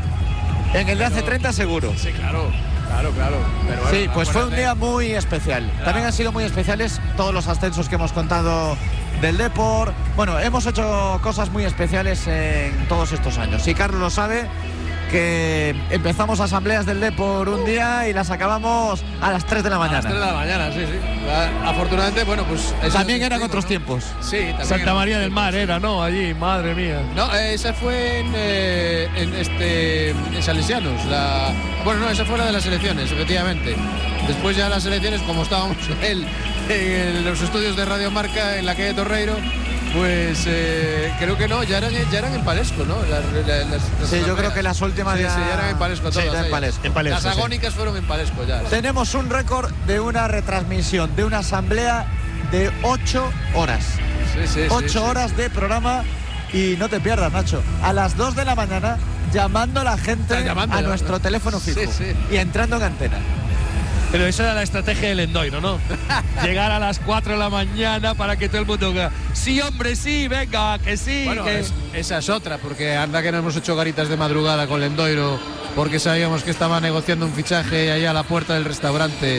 En el de hace treinta seguro. Sí, claro. Claro, claro. Pero bueno, sí, pues fue un día muy especial. Ya. También han sido muy especiales todos los ascensos que hemos contado del Depor. Bueno, hemos hecho cosas muy especiales en todos estos años. Y Carlos lo sabe, que empezamos asambleas del Depor un día y las acabamos a las tres de la mañana. A las tres de la mañana, sí, sí. Afortunadamente, bueno, pues... También eran otros ¿no? tiempos. Sí, también. Santa María del Mar era, ¿no? Allí, madre mía. No, eh, esa fue en, eh, en, este, en Salesianos. La... Bueno, no, esa fue la de las elecciones, efectivamente. Después ya las elecciones, como estábamos en, en los estudios de Radio Marca, en la calle Torreiro, pues eh, creo que no, ya eran, ya eran en Palesco, ¿no? Las, las, las sí, yo creo que las últimas sí, ya... Sí, ya eran en Palesco todas. Sí, en Palesco. En Palesco, las agónicas sí. fueron en Palesco ya. Tenemos un récord de una retransmisión, de una asamblea de ocho horas. Sí, sí, ocho sí, horas sí. de programa y no te pierdas, Nacho. A las dos de la mañana llamando a la gente llamando, a ya, nuestro ya. teléfono fijo sí, sí. y entrando en antena. Pero esa era la estrategia del Endoiro, ¿no? Llegar a las cuatro de la mañana para que todo el mundo diga, sí, hombre, sí, venga, que sí. Bueno, que... es, esa es otra, porque anda que no hemos hecho garitas de madrugada con el Endoiro, porque sabíamos que estaba negociando un fichaje ahí a la puerta del restaurante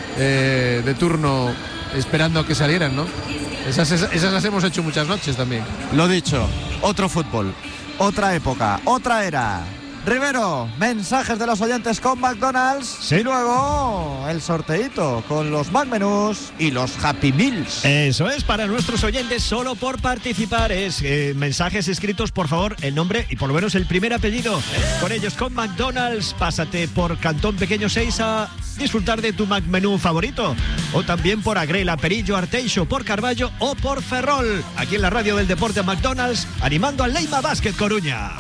eh, de turno, esperando a que salieran, ¿no? Esas, esas, esas las hemos hecho muchas noches también. Lo dicho, otro fútbol, otra época, otra era. Rivero, mensajes de los oyentes con McDonald's. Sí. Y luego el sorteito con los McMenús y los Happy Meals. Eso es, para nuestros oyentes, solo por participar es eh, mensajes escritos, por favor, el nombre y por lo menos el primer apellido. Con ellos con McDonald's, pásate por Cantón Pequeño seis a disfrutar de tu McMenú favorito. O también por Agrela, Perillo, Arteixo, por Carballo o por Ferrol. Aquí en la radio del deporte McDonald's, animando al Leima Basket Coruña.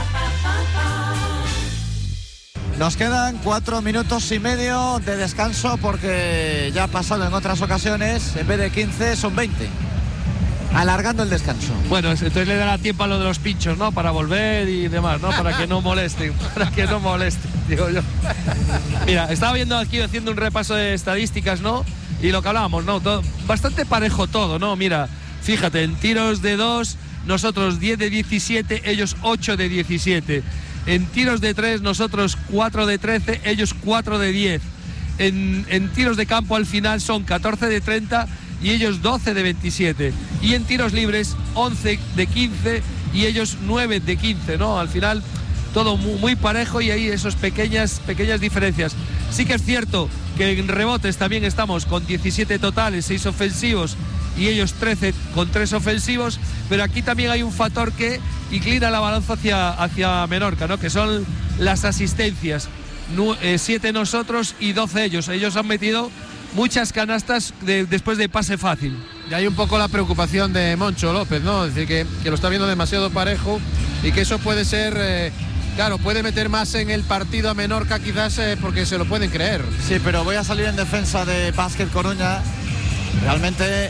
Nos quedan cuatro minutos y medio de descanso porque ya ha pasado en otras ocasiones, en vez de quince son veinte. Alargando el descanso. Bueno, entonces le dará tiempo a lo de los pinchos, ¿no? Para volver y demás, ¿no? Para que no molesten, para que no molesten, digo yo. Mira, estaba viendo aquí, haciendo un repaso de estadísticas, ¿no? Y lo que hablábamos, ¿no? Todo, bastante parejo todo, ¿no? Mira, fíjate, en tiros de dos, nosotros diez de diecisiete, ellos ocho de diecisiete. En tiros de tres, nosotros cuatro de trece, ellos cuatro de diez. En, en tiros de campo al final son catorce de treinta y ellos doce de veintisiete. Y en tiros libres, once de quince y ellos nueve de quince, ¿no? Al final todo muy, muy parejo y hay esas pequeñas, pequeñas diferencias. Sí que es cierto que en rebotes también estamos con diecisiete totales, seis ofensivos y ellos trece con tres ofensivos, pero aquí también hay un factor que inclina la balanza hacia, hacia Menorca, ¿no? Que son las asistencias, siete nosotros y doce ellos. Ellos han metido muchas canastas de, después de pase fácil. Y hay un poco la preocupación de Moncho López, ¿no? Es decir, que, que lo está viendo demasiado parejo y que eso puede ser... Eh, Claro, puede meter más en el partido a Menorca quizás eh, porque se lo pueden creer. Sí, pero voy a salir en defensa de Básquet Coruña. Realmente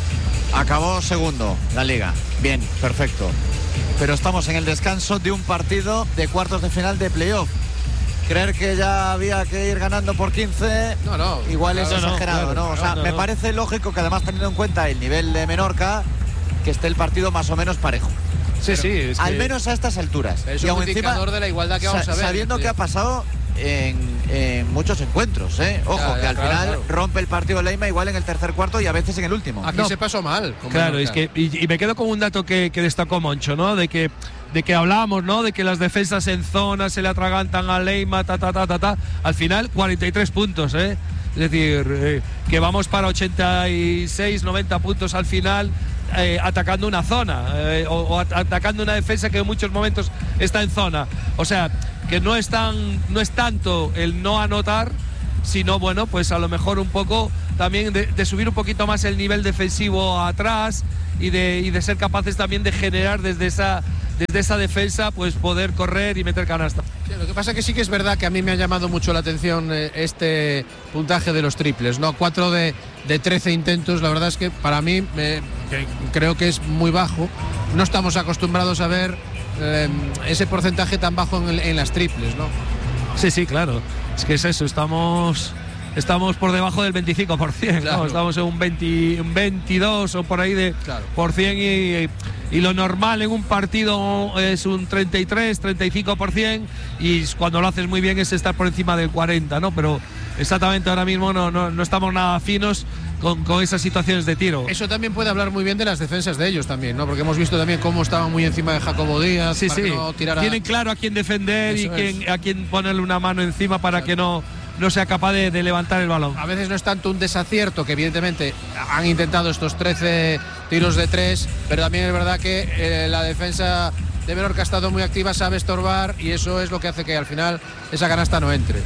acabó segundo la liga. Bien, perfecto. Pero estamos en el descanso de un partido de cuartos de final de playoff. Creer que ya había que ir ganando por quince, no, no, igual claro, es exagerado, no, ¿no? O sea, no, me no. parece lógico que además teniendo en cuenta el nivel de Menorca, que esté el partido más o menos parejo. Sí, Pero, sí, es al que menos a estas alturas. es y un aún indicador encima, de la igualdad que vamos sa- a ver. sabiendo sí. que ha pasado en, en muchos encuentros, ¿eh? Ojo, Ya, ya, que al claro, final claro. rompe el partido Leima igual en el tercer cuarto y a veces en el último. Aquí No. se pasó mal. con Claro, Menorca. es que y, y me quedo con un dato que, que destacó Moncho, ¿no? De que de que hablábamos, ¿no? De que las defensas en zona se le atragantan a Leima, ta ta ta ta ta. Al final cuarenta y tres puntos, ¿eh? Es decir, eh, que vamos para ochenta y seis, noventa puntos al final eh, atacando una zona eh, o, o atacando una defensa que en muchos momentos está en zona. O sea, que no es, tan, no es tanto el no anotar, sino bueno, pues a lo mejor un poco también de, de subir un poquito más el nivel defensivo atrás y de, y de ser capaces también de generar desde esa, desde esa defensa, pues poder correr y meter canasta. Sí, lo que pasa es que sí que es verdad que a mí me ha llamado mucho la atención eh, este puntaje de los triples, ¿no? cuatro de, de trece intentos, la verdad es que para mí eh, que creo que es muy bajo. No estamos acostumbrados a ver eh, ese porcentaje tan bajo en, el, en las triples, ¿no? Sí, sí, claro. Es que es eso, estamos... Estamos por debajo del veinticinco por ciento, claro. ¿no? Estamos en un, veinte, un veintidós o por ahí de claro. por cien y, y lo normal en un partido es un treinta y tres, treinta y cinco por ciento y cuando lo haces muy bien es estar por encima del cuarenta, ¿no? Pero exactamente ahora mismo no, no, no estamos nada finos con, con esas situaciones de tiro. Eso también puede hablar muy bien de las defensas de ellos también, ¿no? Porque hemos visto también cómo estaban muy encima de Jacobo Díaz. Sí, para sí. Que no tirara... Tienen claro a quién defender Eso y quién, a quién ponerle una mano encima para claro. que no... no sea capaz de, de levantar el balón. A veces no es tanto un desacierto, que evidentemente han intentado estos trece tiros de tres, pero también es verdad que eh, la defensa de Menorca ha estado muy activa, sabe estorbar y eso es lo que hace que al final esa canasta no entre.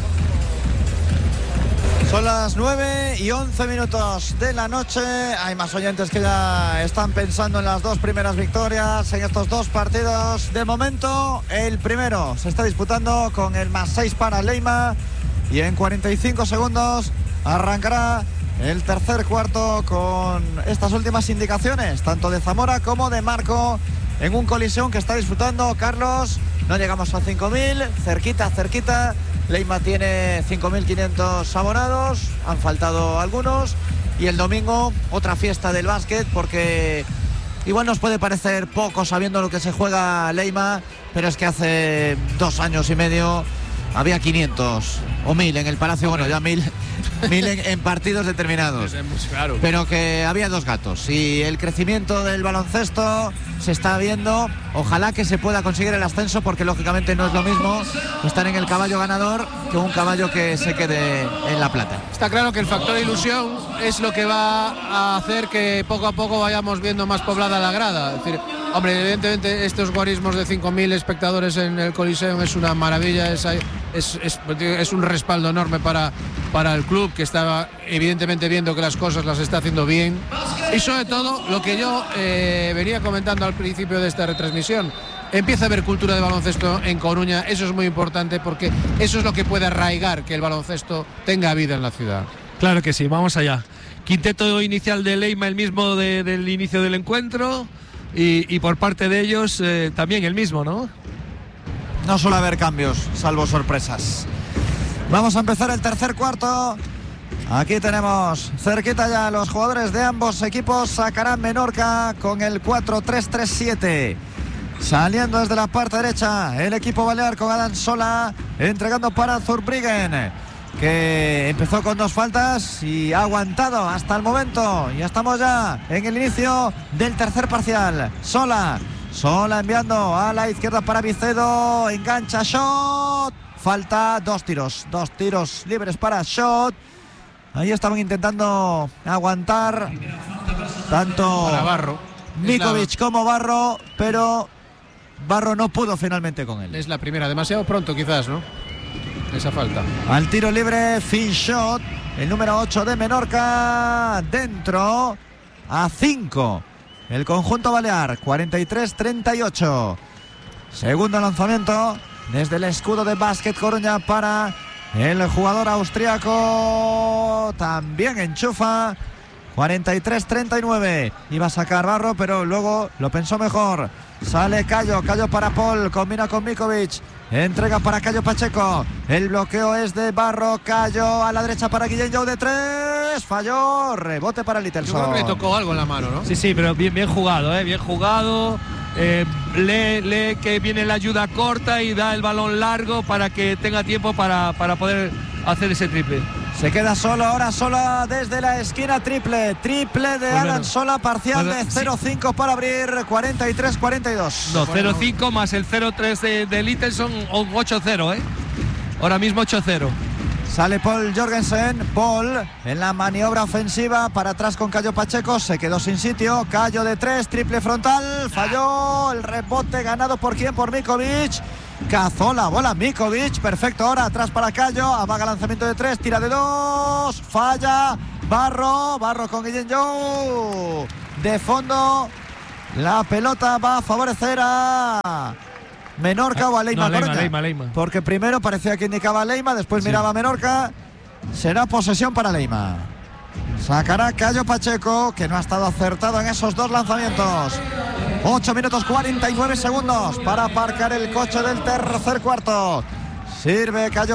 Son las nueve y once minutos de la noche. Hay más oyentes que ya están pensando en las dos primeras victorias en estos dos partidos. De momento, el primero se está disputando con el más seis para Leima. Y en cuarenta y cinco segundos arrancará el tercer cuarto con estas últimas indicaciones, tanto de Zamora como de Marco, en un colisión que está disfrutando Carlos. No llegamos a cinco mil, cerquita, cerquita. Leima tiene cinco mil quinientos abonados, han faltado algunos. Y el domingo otra fiesta del básquet, porque igual nos puede parecer poco sabiendo lo que se juega Leima, pero es que hace dos años y medio había quinientos o mil en el Palacio, bueno, ya mil, mil en, en partidos determinados. Claro. Pero que había dos gatos y el crecimiento del baloncesto se está viendo. Ojalá que se pueda conseguir el ascenso, porque lógicamente no es lo mismo estar en el caballo ganador que un caballo que se quede en la plata. Está claro que el factor ilusión es lo que va a hacer que poco a poco vayamos viendo más poblada la grada. Es decir, hombre, evidentemente estos guarismos de cinco mil espectadores en el Coliseum es una maravilla, es, es, es, es un respaldo enorme para, para el club, que está evidentemente viendo que las cosas las está haciendo bien. Y sobre todo, lo que yo eh, venía comentando al principio de esta retransmisión, empieza a haber cultura de baloncesto en Coruña. Eso es muy importante, porque eso es lo que puede arraigar que el baloncesto tenga vida en la ciudad. Claro que sí, vamos allá. Quinteto inicial de Leima, el mismo de, del inicio del encuentro. Y, y por parte de ellos eh, también el mismo, ¿no? No suele haber cambios, salvo sorpresas. Vamos a empezar el tercer cuarto. Aquí tenemos cerquita ya los jugadores de ambos equipos. Sacarán Menorca con el cuatro tres tres siete. Saliendo desde la parte derecha el equipo balear con Adán Sola, entregando para Zurbriggen, que empezó con dos faltas y ha aguantado hasta el momento. Y estamos ya en el inicio del tercer parcial. Sola, Sola enviando a la izquierda para Vicedo, engancha, shot, falta, dos tiros, dos tiros libres para shot. Ahí estaban intentando aguantar tanto Barro, Mikovic la... como Barro, pero Barro no pudo finalmente con él. Es la primera, demasiado pronto quizás, ¿no? Esa falta. Al tiro libre, fin shot, el número ocho de Menorca, dentro, a cinco. El conjunto balear, cuarenta y tres treinta y ocho. Segundo lanzamiento desde el escudo de Básquet Coruña para el jugador austríaco. También enchufa. cuarenta y tres treinta y nueve. Iba a sacar Barro, pero luego lo pensó mejor. Sale Cayo, Cayo para Paul, combina con Mikovic, entrega para Cayo Pacheco, el bloqueo es de Barro, Cayo a la derecha para Guillén Jou de tres, falló, rebote para Littelson. Yo creo que le tocó algo en la mano, ¿no? Sí, sí, pero bien, bien jugado, ¿eh? bien jugado. Eh, lee, lee que viene la ayuda corta y da el balón largo para que tenga tiempo para, para poder hacer ese triple. Se queda solo, ahora Sola desde la esquina, triple, triple de pues Adán bueno, Sola, parcial bueno, de cero cinco sí. para abrir, cuarenta y tres cuarenta y dos. No, cero cinco más el cero tres de, de Littelson, ocho cero, ¿eh? Ahora mismo ocho cero. Sale Paul Jorgensen. Paul en la maniobra ofensiva para atrás con Cayo Pacheco. Se quedó sin sitio. Cayo de tres, triple frontal. Falló el rebote ganado por quién, por Mikovic. Cazó la bola Mikovic. Perfecto ahora atrás para Cayo. Amaga lanzamiento de tres, tira de dos. Falla. Barro. Barro con Guillén Jou. De fondo. La pelota va a favorecer a Menorca o a Leima, no, Leima, Leima, Leima. Porque primero parecía que indicaba Leima, después sí. miraba a Menorca. Será posesión para Leima. Sacará Cayo Pacheco, que no ha estado acertado en esos dos lanzamientos. ocho minutos cuarenta y nueve segundos para aparcar el coche del tercer cuarto. Sirve Cayo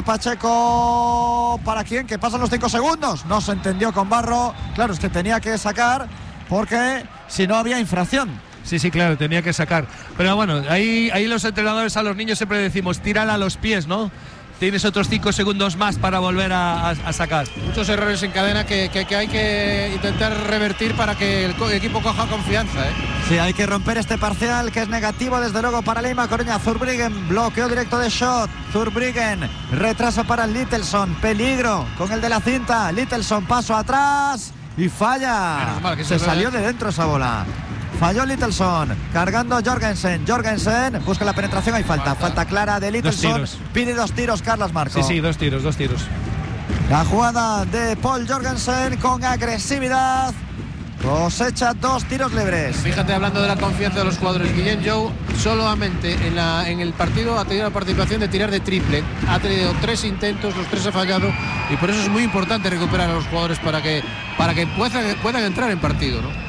Pacheco. ¿Para quién? Que pasan los cinco segundos. No se entendió con Barro. Claro, es que tenía que sacar porque si no había infracción. Sí, sí, claro, tenía que sacar. Pero bueno, ahí, ahí los entrenadores a los niños siempre decimos, tírala a los pies, ¿no? Tienes otros cinco segundos más para volver a, a, a sacar. Muchos errores en cadena que, que, que hay que intentar revertir para que el, co- el equipo coja confianza, ¿eh? Sí, hay que romper este parcial que es negativo desde luego para Leima Coruña. Zurbriggen, bloqueo directo de shot. Zurbriggen, retraso para Littleson. Peligro con el de la cinta. Littleson, paso atrás y falla. Mal, que se se salió de dentro esa bola. Falló Littleson, cargando Jorgensen. Jorgensen busca la penetración, hay falta, falta, falta clara de Littleson. Dos Pide dos tiros Carlos Marco. Sí, sí, dos tiros, dos tiros. La jugada de Paul Jorgensen con agresividad cosecha dos tiros libres. Fíjate, hablando de la confianza de los jugadores, Guillén Jou solamente en, la, en el partido ha tenido la participación de tirar de triple. Ha tenido tres intentos, los tres ha fallado, y por eso es muy importante recuperar a los jugadores para que, para que puedan, puedan entrar en partido, ¿no?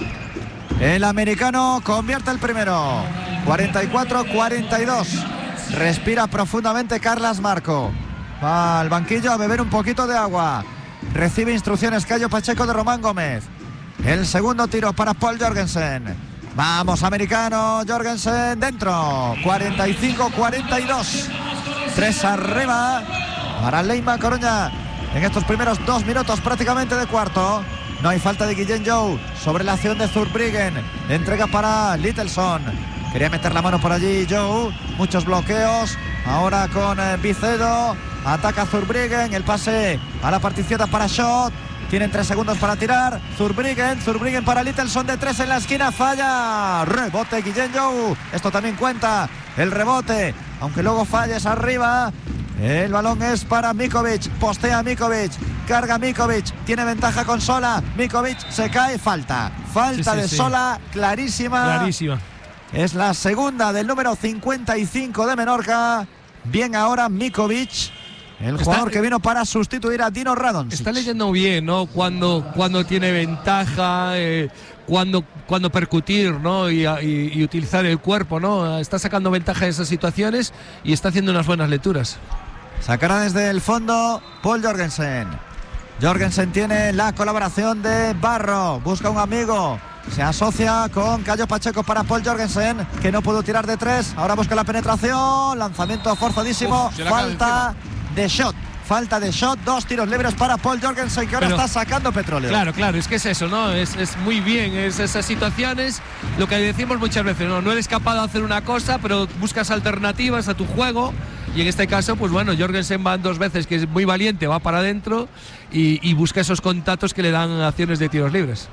El americano convierte el primero. cuarenta y cuatro cuarenta y dos. Respira profundamente Carlos Marco. Va al banquillo a beber un poquito de agua. Recibe instrucciones Cayo Pacheco de Román Gómez. El segundo tiro para Paul Jorgensen. Vamos, americano. Jorgensen dentro. cuarenta y cinco cuarenta y dos. Tres arriba para Leima Coruña en estos primeros dos minutos prácticamente de cuarto. No hay falta de Guillén Jou sobre la acción de Zurbriggen. Entrega para Littleson. Quería meter la mano por allí Jou. Muchos bloqueos. Ahora con eh, Vicedo. Ataca Zurbriggen. El pase a la partición para Shot. Tienen tres segundos para tirar. Zurbriggen. Zurbriggen para Littleson de tres en la esquina. Falla. Rebote Guillén Jou. Esto también cuenta. El rebote. Aunque luego falles arriba. El balón es para Mikovic. Postea Mikovic. Carga Mikovic. Tiene ventaja con Sola. Mikovic se cae. Falta. Falta sí, sí, de sí. Sola. Clarísima. Clarísima. Es la segunda del número cincuenta y cinco de Menorca. Bien ahora Mikovic. El está, jugador que vino para sustituir a Dino Radonjic. Está leyendo bien, ¿no? Cuando, cuando tiene ventaja, eh, cuando, cuando percutir, ¿no? Y, y, y utilizar el cuerpo, ¿no? Está sacando ventaja de esas situaciones y está haciendo unas buenas lecturas. Sacará desde el fondo Paul Jorgensen. Jorgensen tiene la colaboración de Barro. Busca un amigo. Se asocia con Cayo Pacheco para Paul Jorgensen, que no pudo tirar de tres. Ahora busca la penetración. Lanzamiento forzadísimo. Uf, falta de shot. Falta de shot. Dos tiros libres para Paul Jorgensen, que ahora Pero, está sacando petróleo. Claro, claro. Es que es eso, ¿no? Es, es muy bien. Es esas situaciones. Lo que decimos muchas veces, ¿no? No eres capaz de hacer una cosa, pero buscas alternativas a tu juego. Y en este caso, pues bueno, Jorgensen va dos veces, que es muy valiente, va para adentro y, y busca esos contactos que le dan acciones de tiros libres.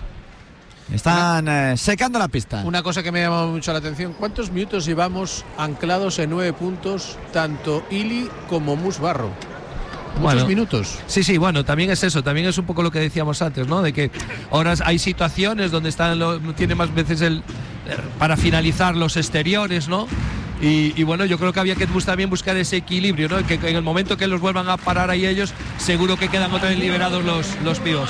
Están eh, secando la pista. Una cosa que me ha llamado mucho la atención: ¿cuántos minutos llevamos anclados en nueve puntos tanto Ili como Mus Barro? Muchos bueno, minutos. Sí, sí, bueno, también es eso, también es un poco lo que decíamos antes, ¿no? De que ahora hay situaciones donde están lo, tiene más veces el para finalizar los exteriores, ¿no? Y, y bueno, yo creo que había que también buscar ese equilibrio, ¿no? Que, que en el momento que los vuelvan a parar ahí ellos, seguro que quedan otra vez liberados los, los pibos.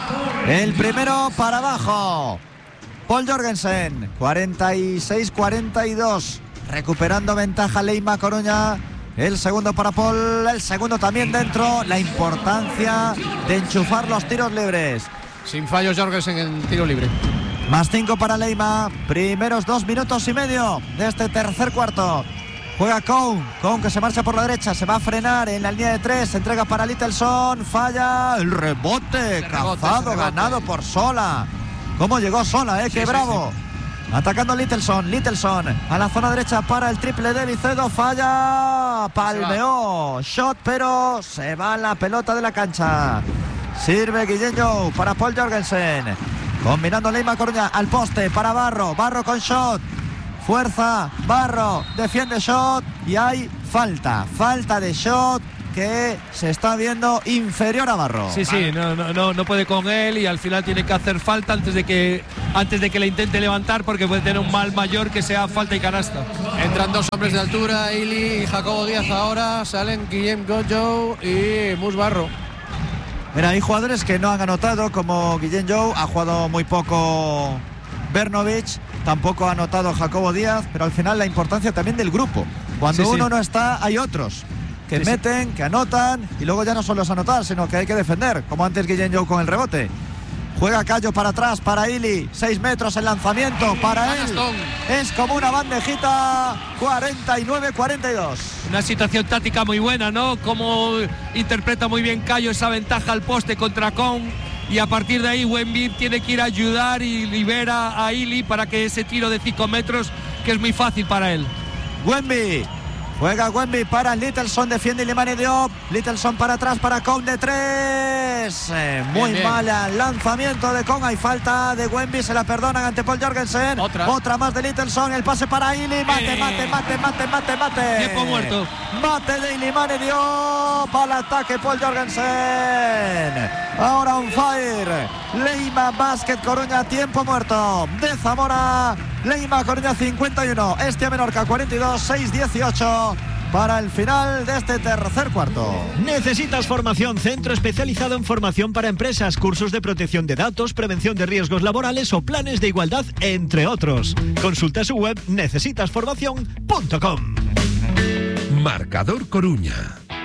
El primero para abajo. Paul Jorgensen, cuarenta y seis cuarenta y dos. Recuperando ventaja Leima Coruña. El segundo para Paul, el segundo también dentro. La importancia de enchufar los tiros libres. Sin fallos Jorgensen en tiro libre. Más cinco para Leima. Primeros dos minutos y medio de este tercer cuarto. Juega Cohn. Cohn que se marcha por la derecha. Se va a frenar en la línea de tres. Se entrega para Littleson. Falla. El rebote. Cazado, ganado por Sola. ¿Cómo llegó Sola, eh? Sí, Qué sí, bravo. Sí. Atacando Littelson, Littelson a la zona derecha para el triple de Vicedo, falla, palmeó, shot, pero se va la pelota de la cancha. Sirve Guillén Jou para Paul Jorgensen, combinando Leima Coruña al poste para Barro, Barro con shot, fuerza, Barro, defiende shot y hay falta, falta de shot que se está viendo inferior a Barro. Sí, sí, no, no, no, no puede con él y al final tiene que hacer falta antes de que antes de que le intente levantar, porque puede tener un mal mayor que sea falta y canasta. Entran dos hombres de altura, Ili y Jacobo Díaz ahora, salen Guillem Gojo y Mus Barro. Mira, hay jugadores que no han anotado, como Guillén Jou, ha jugado muy poco Bernovic, tampoco ha anotado Jacobo Díaz, pero al final la importancia también del grupo. Cuando sí, uno sí. no está, hay otros que sí, meten, sí. que anotan, y luego ya no solo es anotar, sino que hay que defender, como antes Guillén Jou con el rebote. Juega Cayo para atrás, para Ili, seis metros el lanzamiento para él. Es como una bandejita, cuarenta y nueve cuarenta y dos. Una situación táctica muy buena, ¿no? Como interpreta muy bien Cayo esa ventaja al poste contra Con. Y a partir de ahí Wemby tiene que ir a ayudar y libera a Ili para que ese tiro de cinco metros, que es muy fácil para él. Wemby. Juega Wemby para Littelson, defiende Ilimani Diop. Littelson para atrás para Con de tres. Eh, muy bien, bien. mal el lanzamiento de Con. Hay falta de Wemby, se la perdonan ante Paul Jorgensen. Otra, Otra más de Littelson. El pase para Ili. Mate, eh. mate, mate, mate, mate, mate. Tiempo muerto. Mate de Ilimani Diop. Al ataque Paul Jorgensen. Ahora on fire. Leima Basket Coruña, tiempo muerto. De Zamora. Leima Coruña cincuenta y uno, Estia Menorca cuarenta y dos, seis dieciocho para el final de este tercer cuarto. ¿Necesitas formación? Centro especializado en formación para empresas, cursos de protección de datos, prevención de riesgos laborales o planes de igualdad, entre otros. Consulta su web necesitas formación punto com. Marcador Coruña.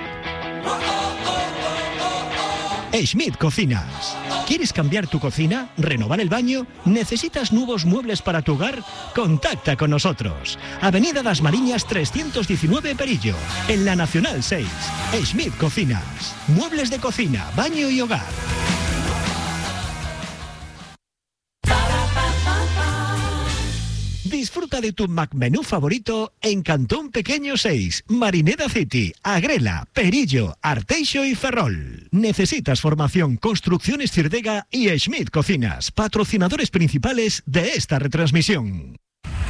Schmidt Cocinas. ¿Quieres cambiar tu cocina? ¿Renovar el baño? ¿Necesitas nuevos muebles para tu hogar? Contacta con nosotros. Avenida Das Mariñas trescientos diecinueve Perillo, en la Nacional seis. Schmidt Cocinas. Muebles de cocina, baño y hogar. Disfruta de tu McMenú favorito en Cantón Pequeño seis, Marineda City, Agrela, Perillo, Arteixo y Ferrol. Necesitas formación, Construcciones Cirdega y Schmidt Cocinas, patrocinadores principales de esta retransmisión.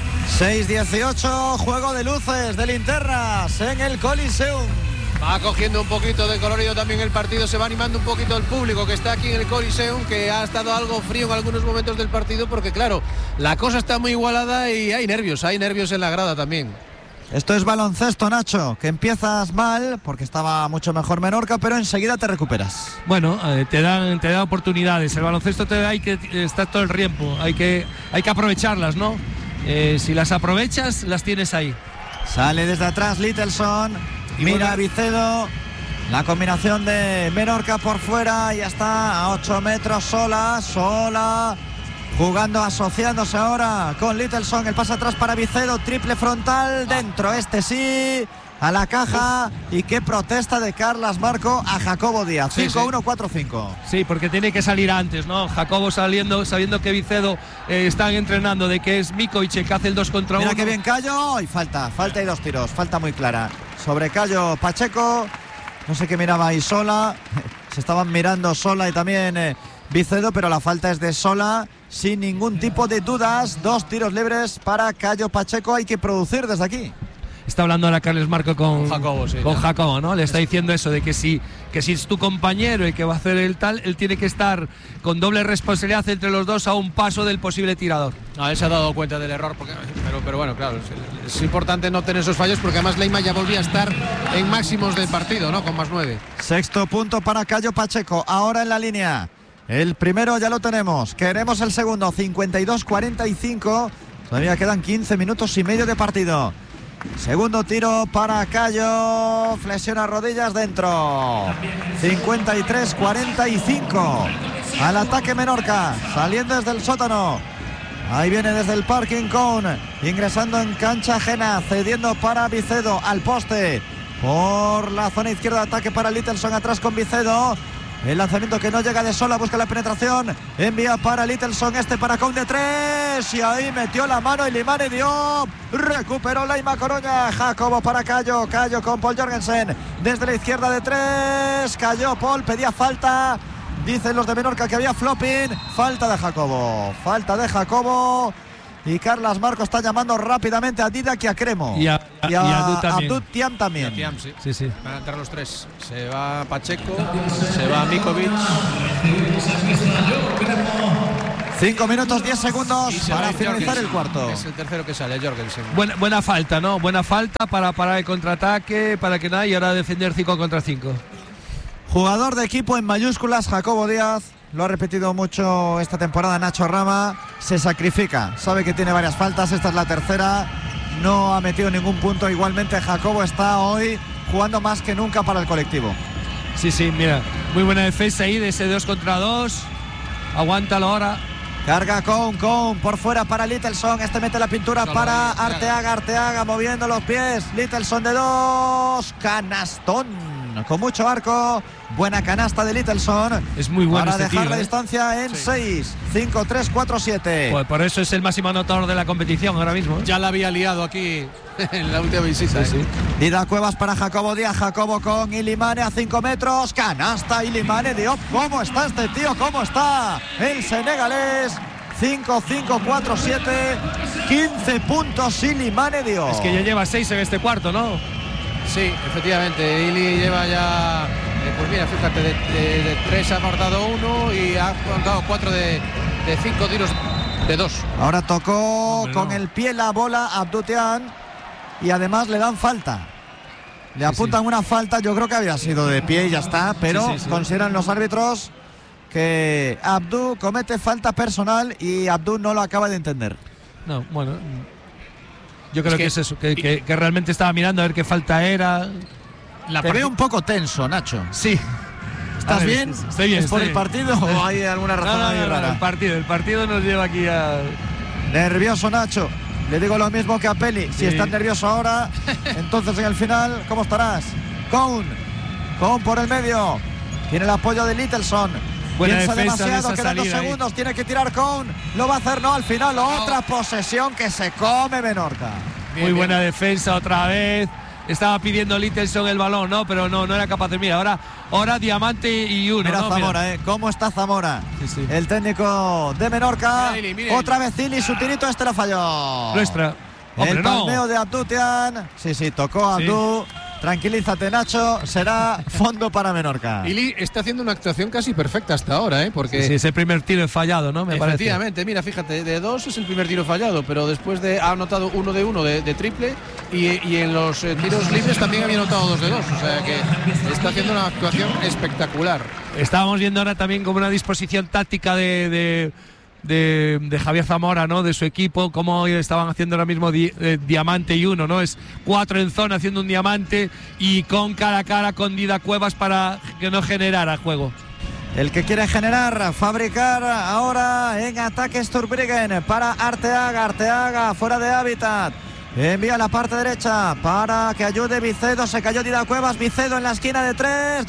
seis dieciocho, juego de luces, de linternas en el Coliseum. Va cogiendo un poquito de colorido también el partido, se va animando un poquito el público que está aquí en el Coliseum, que ha estado algo frío en algunos momentos del partido, porque claro, la cosa está muy igualada y hay nervios, hay nervios en la grada también. Esto es baloncesto, Nacho, que empiezas mal porque estaba mucho mejor Menorca, pero enseguida te recuperas. Bueno, eh, te dan te dan oportunidades, el baloncesto te da, hay que estar todo el tiempo, hay que, hay que aprovecharlas, ¿no? Eh, si las aprovechas, las tienes ahí. Sale desde atrás Littelson. Mira Vicedo, la combinación de Menorca por fuera, ya está a ocho metros sola, sola, jugando, asociándose ahora con Littelson, el pase atrás para Vicedo, triple frontal, dentro, este sí, a la caja, y qué protesta de Carlas Marco a Jacobo Díaz, cinco uno cuatro cinco. Sí, porque tiene que salir antes, ¿no? Jacobo saliendo, sabiendo que Vicedo eh, están entrenando, de que es Mikovic el que hace el dos contra uno. Mira que bien Cayo, y falta, falta y dos tiros, falta muy clara. Sobre Cayo Pacheco, no sé qué miraba ahí Sola, se estaban mirando Sola y también eh, Vicedo, pero la falta es de Sola, sin ningún tipo de dudas, dos tiros libres para Cayo Pacheco, hay que producir desde aquí. Está hablando ahora Carles Marco con, con Jacobo, sí, con Jacobo, ¿no? Le está diciendo eso de que si, que si es tu compañero y que va a hacer el tal, él tiene que estar con doble responsabilidad entre los dos a un paso del posible tirador. No, él se ha dado cuenta del error, porque, pero, pero bueno, claro, es, es importante no tener esos fallos, porque además Leima ya volvía a estar en máximos del partido, ¿no? Con más nueve. Sexto punto para Cayo Pacheco, ahora en la línea. El primero ya lo tenemos, queremos el segundo, cincuenta y dos cuarenta y cinco, todavía quedan quince minutos y medio de partido. Segundo tiro para Cayo, flexiona rodillas dentro, cincuenta y tres cuarenta y cinco, al ataque Menorca, saliendo desde el sótano, ahí viene desde el parking con, ingresando en cancha ajena, cediendo para Vicedo, al poste, por la zona izquierda, ataque para Littelson, atrás con Vicedo, El lanzamiento que no llega de sola, busca la penetración. Envía para Littlesson, este para Koun de tres. Y ahí metió la mano y Ilimane Diop. Recuperó Leima Coruña. Jacobo para Cayo. Cayo con Paul Jorgensen. Desde la izquierda de tres. Cayó Paul, pedía falta. Dicen los de Menorca que había flopping. Falta de Jacobo. Falta de Jacobo. Y Carlas Marco está llamando rápidamente a Didac y a Cremo. Y a, y a, y a Abdou también. Abdou Thiam también. Thiam, sí. Sí, sí. Van a entrar los tres. Se va Pacheco, se va Mikovic. Cinco minutos, diez segundos para finalizar Jorgensen. el cuarto. Es el tercero que sale, Jorgensen. Buena, buena falta, ¿no? Buena falta para parar el contraataque, para que nada, y ahora defender cinco contra cinco. Jugador de equipo en mayúsculas, Jacobo Díaz. Lo ha repetido mucho esta temporada Nacho Rama. Se sacrifica, sabe que tiene varias faltas. Esta es la tercera. No ha metido ningún punto. Igualmente Jacobo está hoy jugando más que nunca para el colectivo. Sí, sí, mira. Muy buena defensa ahí de ese dos contra dos. Aguántalo ahora. Carga Koun, Koun por fuera para Littlesson. Este mete la pintura Solo para ahí, Arteaga. Arteaga moviendo los pies. Littlesson de dos. Canastón. Con mucho arco. Buena canasta de Littlesson. Es muy bueno para este dejar tío, la ¿eh? distancia en seis. cinco tres cuatro siete. Pues por eso es el máximo anotador de la competición ahora mismo, ¿eh? Ya la había liado aquí en la última visita. Sí, ¿eh? sí. Didac Cuevas para Jacobo Díaz. Jacobo con Ilimane a cinco metros. Canasta Ilimane Diop. ¿Cómo está este tío? ¿Cómo está el senegalés? cinco cinco cuatro siete. quince puntos Ilimane Diop. Es que ya lleva seis en este cuarto, ¿no? Sí, efectivamente. Ili lleva ya, eh, pues mira, fíjate, de, de, de tres ha marcado uno y ha marcado cuatro de, de cinco tiros de dos. Ahora tocó Hombre, con no. el pie la bola a Abdou Thiam y además le dan falta. Le Sí, apuntan sí. una falta, yo creo que había sido de pie y ya está, pero Sí, sí, sí. consideran los árbitros que Abdou comete falta personal y Abdou no lo acaba de entender. No, bueno. Yo creo Es que, que- es eso, que, que- que realmente estaba mirando a ver qué falta era. La Te part- veo un poco tenso, Nacho. Sí. ¿Estás A ver, bien? Estoy bien. ¿Es por estoy el bien. partido o hay alguna No, razón no, ahí no, no, rara? el partido, el partido nos lleva aquí a. Nervioso Nacho. Le digo lo mismo que a Peli. Si Sí. estás nervioso ahora, entonces en el final, ¿cómo estarás? Koun. Koun por el medio. Tiene el apoyo de Littlesson. Buena Piensa defensa de demasiado, esa quedan dos salida ahí. segundos. Tiene que tirar Koun. Lo va a hacer, no, al final. Otra posesión que se come Menorca. Muy bien. buena defensa otra vez. Estaba pidiendo Littlesson el balón, ¿no? Pero no, no era capaz de. Mira, ahora, ahora Diamante y uno. Mira ¿no? Zamora, ¿eh? ¿Cómo está Zamora? Sí, sí. El técnico de Menorca. Mira, Ili, mira, Otra vez Ili, su tirito, este lo falló. Nuestra. Hombre, el no. palmeo de Abdou Thiam. Sí, sí, tocó a Sí. Abdou. Tranquilízate, Nacho. Será fondo para Menorca. Ili está haciendo una actuación casi perfecta hasta ahora, ¿eh? Porque Sí, ese primer tiro es fallado, ¿no? Me parece. efectivamente, mira, fíjate, de dos es el primer tiro fallado, pero después de ha anotado uno de uno de, de triple y, y en los eh, tiros libres también había anotado dos de dos. O sea que está haciendo una actuación espectacular. Estábamos viendo ahora también como una disposición táctica de, de, de, de Javier Zamora, ¿no? De su equipo, cómo estaban haciendo ahora mismo di, eh, diamante y uno, ¿no? Es cuatro en zona haciendo un diamante y con cara a cara con Didac Cuevas para que no generara juego. El que quiere generar, fabricar ahora en ataque Sturbriggen para Arteaga. Arteaga fuera de hábitat. Envía a la parte derecha para que ayude Vicedo. Se cayó Didac Cuevas. Vicedo en la esquina de tres.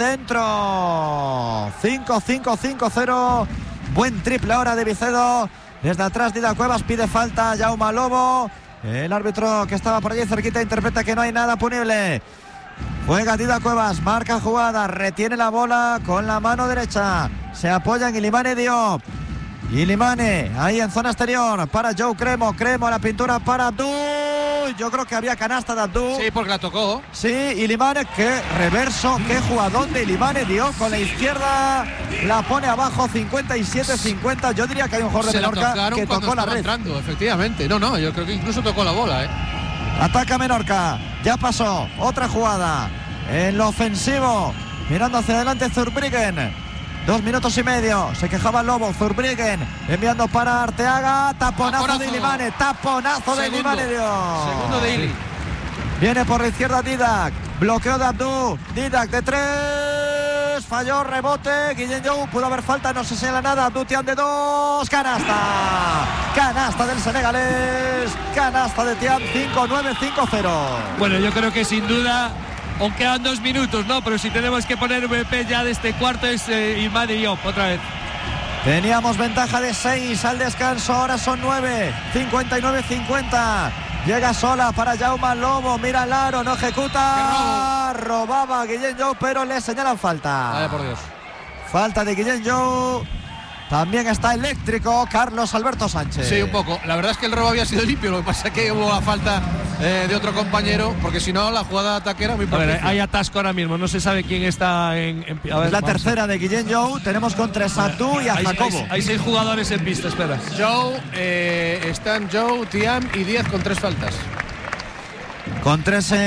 Dentro. cinco cinco cinco cero. Buen triple ahora de Vicedo. Desde atrás Didac Cuevas pide falta. Jaume Lobo. El árbitro que estaba por allí cerquita interpreta que no hay nada punible. Juega Didac Cuevas, marca jugada, retiene la bola con la mano derecha. Se apoya en Ilimane Diop. Ilimane ahí en zona exterior para Joe Cremo. Cremo la pintura para Abdou. Yo creo que había canasta de Abdou. Sí, porque la tocó. Sí, Ilimane, qué reverso, qué jugadón de Ilimane Diop con la izquierda. La pone abajo cincuenta y siete cincuenta. Yo diría que hay un jugador de Se la Menorca tocaron que cuando tocó la estaba red. entrando, efectivamente. No, no, yo creo que incluso tocó la bola, ¿eh? Ataca Menorca, ya pasó, otra jugada en lo ofensivo, mirando hacia adelante Zurbriggen, dos minutos y medio, se quejaba Lobo, Zurbriggen enviando para Arteaga, taponazo, Taponazo. de Ilimane, taponazo de Segundo. Ilimane Diop. Segundo de Ili. Viene por la izquierda Didac, bloqueo de Abdou, Didac de tres, falló, rebote, Guillén Jou, pudo haber falta, no se señala nada, Abdou Thiam de dos, canasta, canasta del senegalés, canasta de Thiam, cinco nueve cinco cero. Bueno, yo creo que sin duda aún quedan dos minutos, ¿no? Pero si tenemos que poner V P ya de este cuarto es eh, Imad Diop otra vez. Teníamos ventaja de seis al descanso, ahora son nueve, cincuenta y nueve cincuenta. Llega sola para Jaume Lobo, mira el aro, no ejecuta. Robaba a Guillem Jou, pero le señalan falta. Vaya por Dios. Falta de Guillem Jou. También está eléctrico Carlos Alberto Sánchez. Sí, un poco. La verdad es que el robo había sido limpio, lo que pasa es que hubo la falta eh, de otro compañero, porque si no la jugada de ataque era muy propicia. Hay atasco ahora mismo, no se sabe quién está en, en a ver, es la vamos. tercera de Guillem Jou. Tenemos contra Satú y a hay, Jacobo. Hay, hay seis jugadores en pista, espera. Jou, eh, están Jou, Tiam y Díaz con tres faltas. Con tres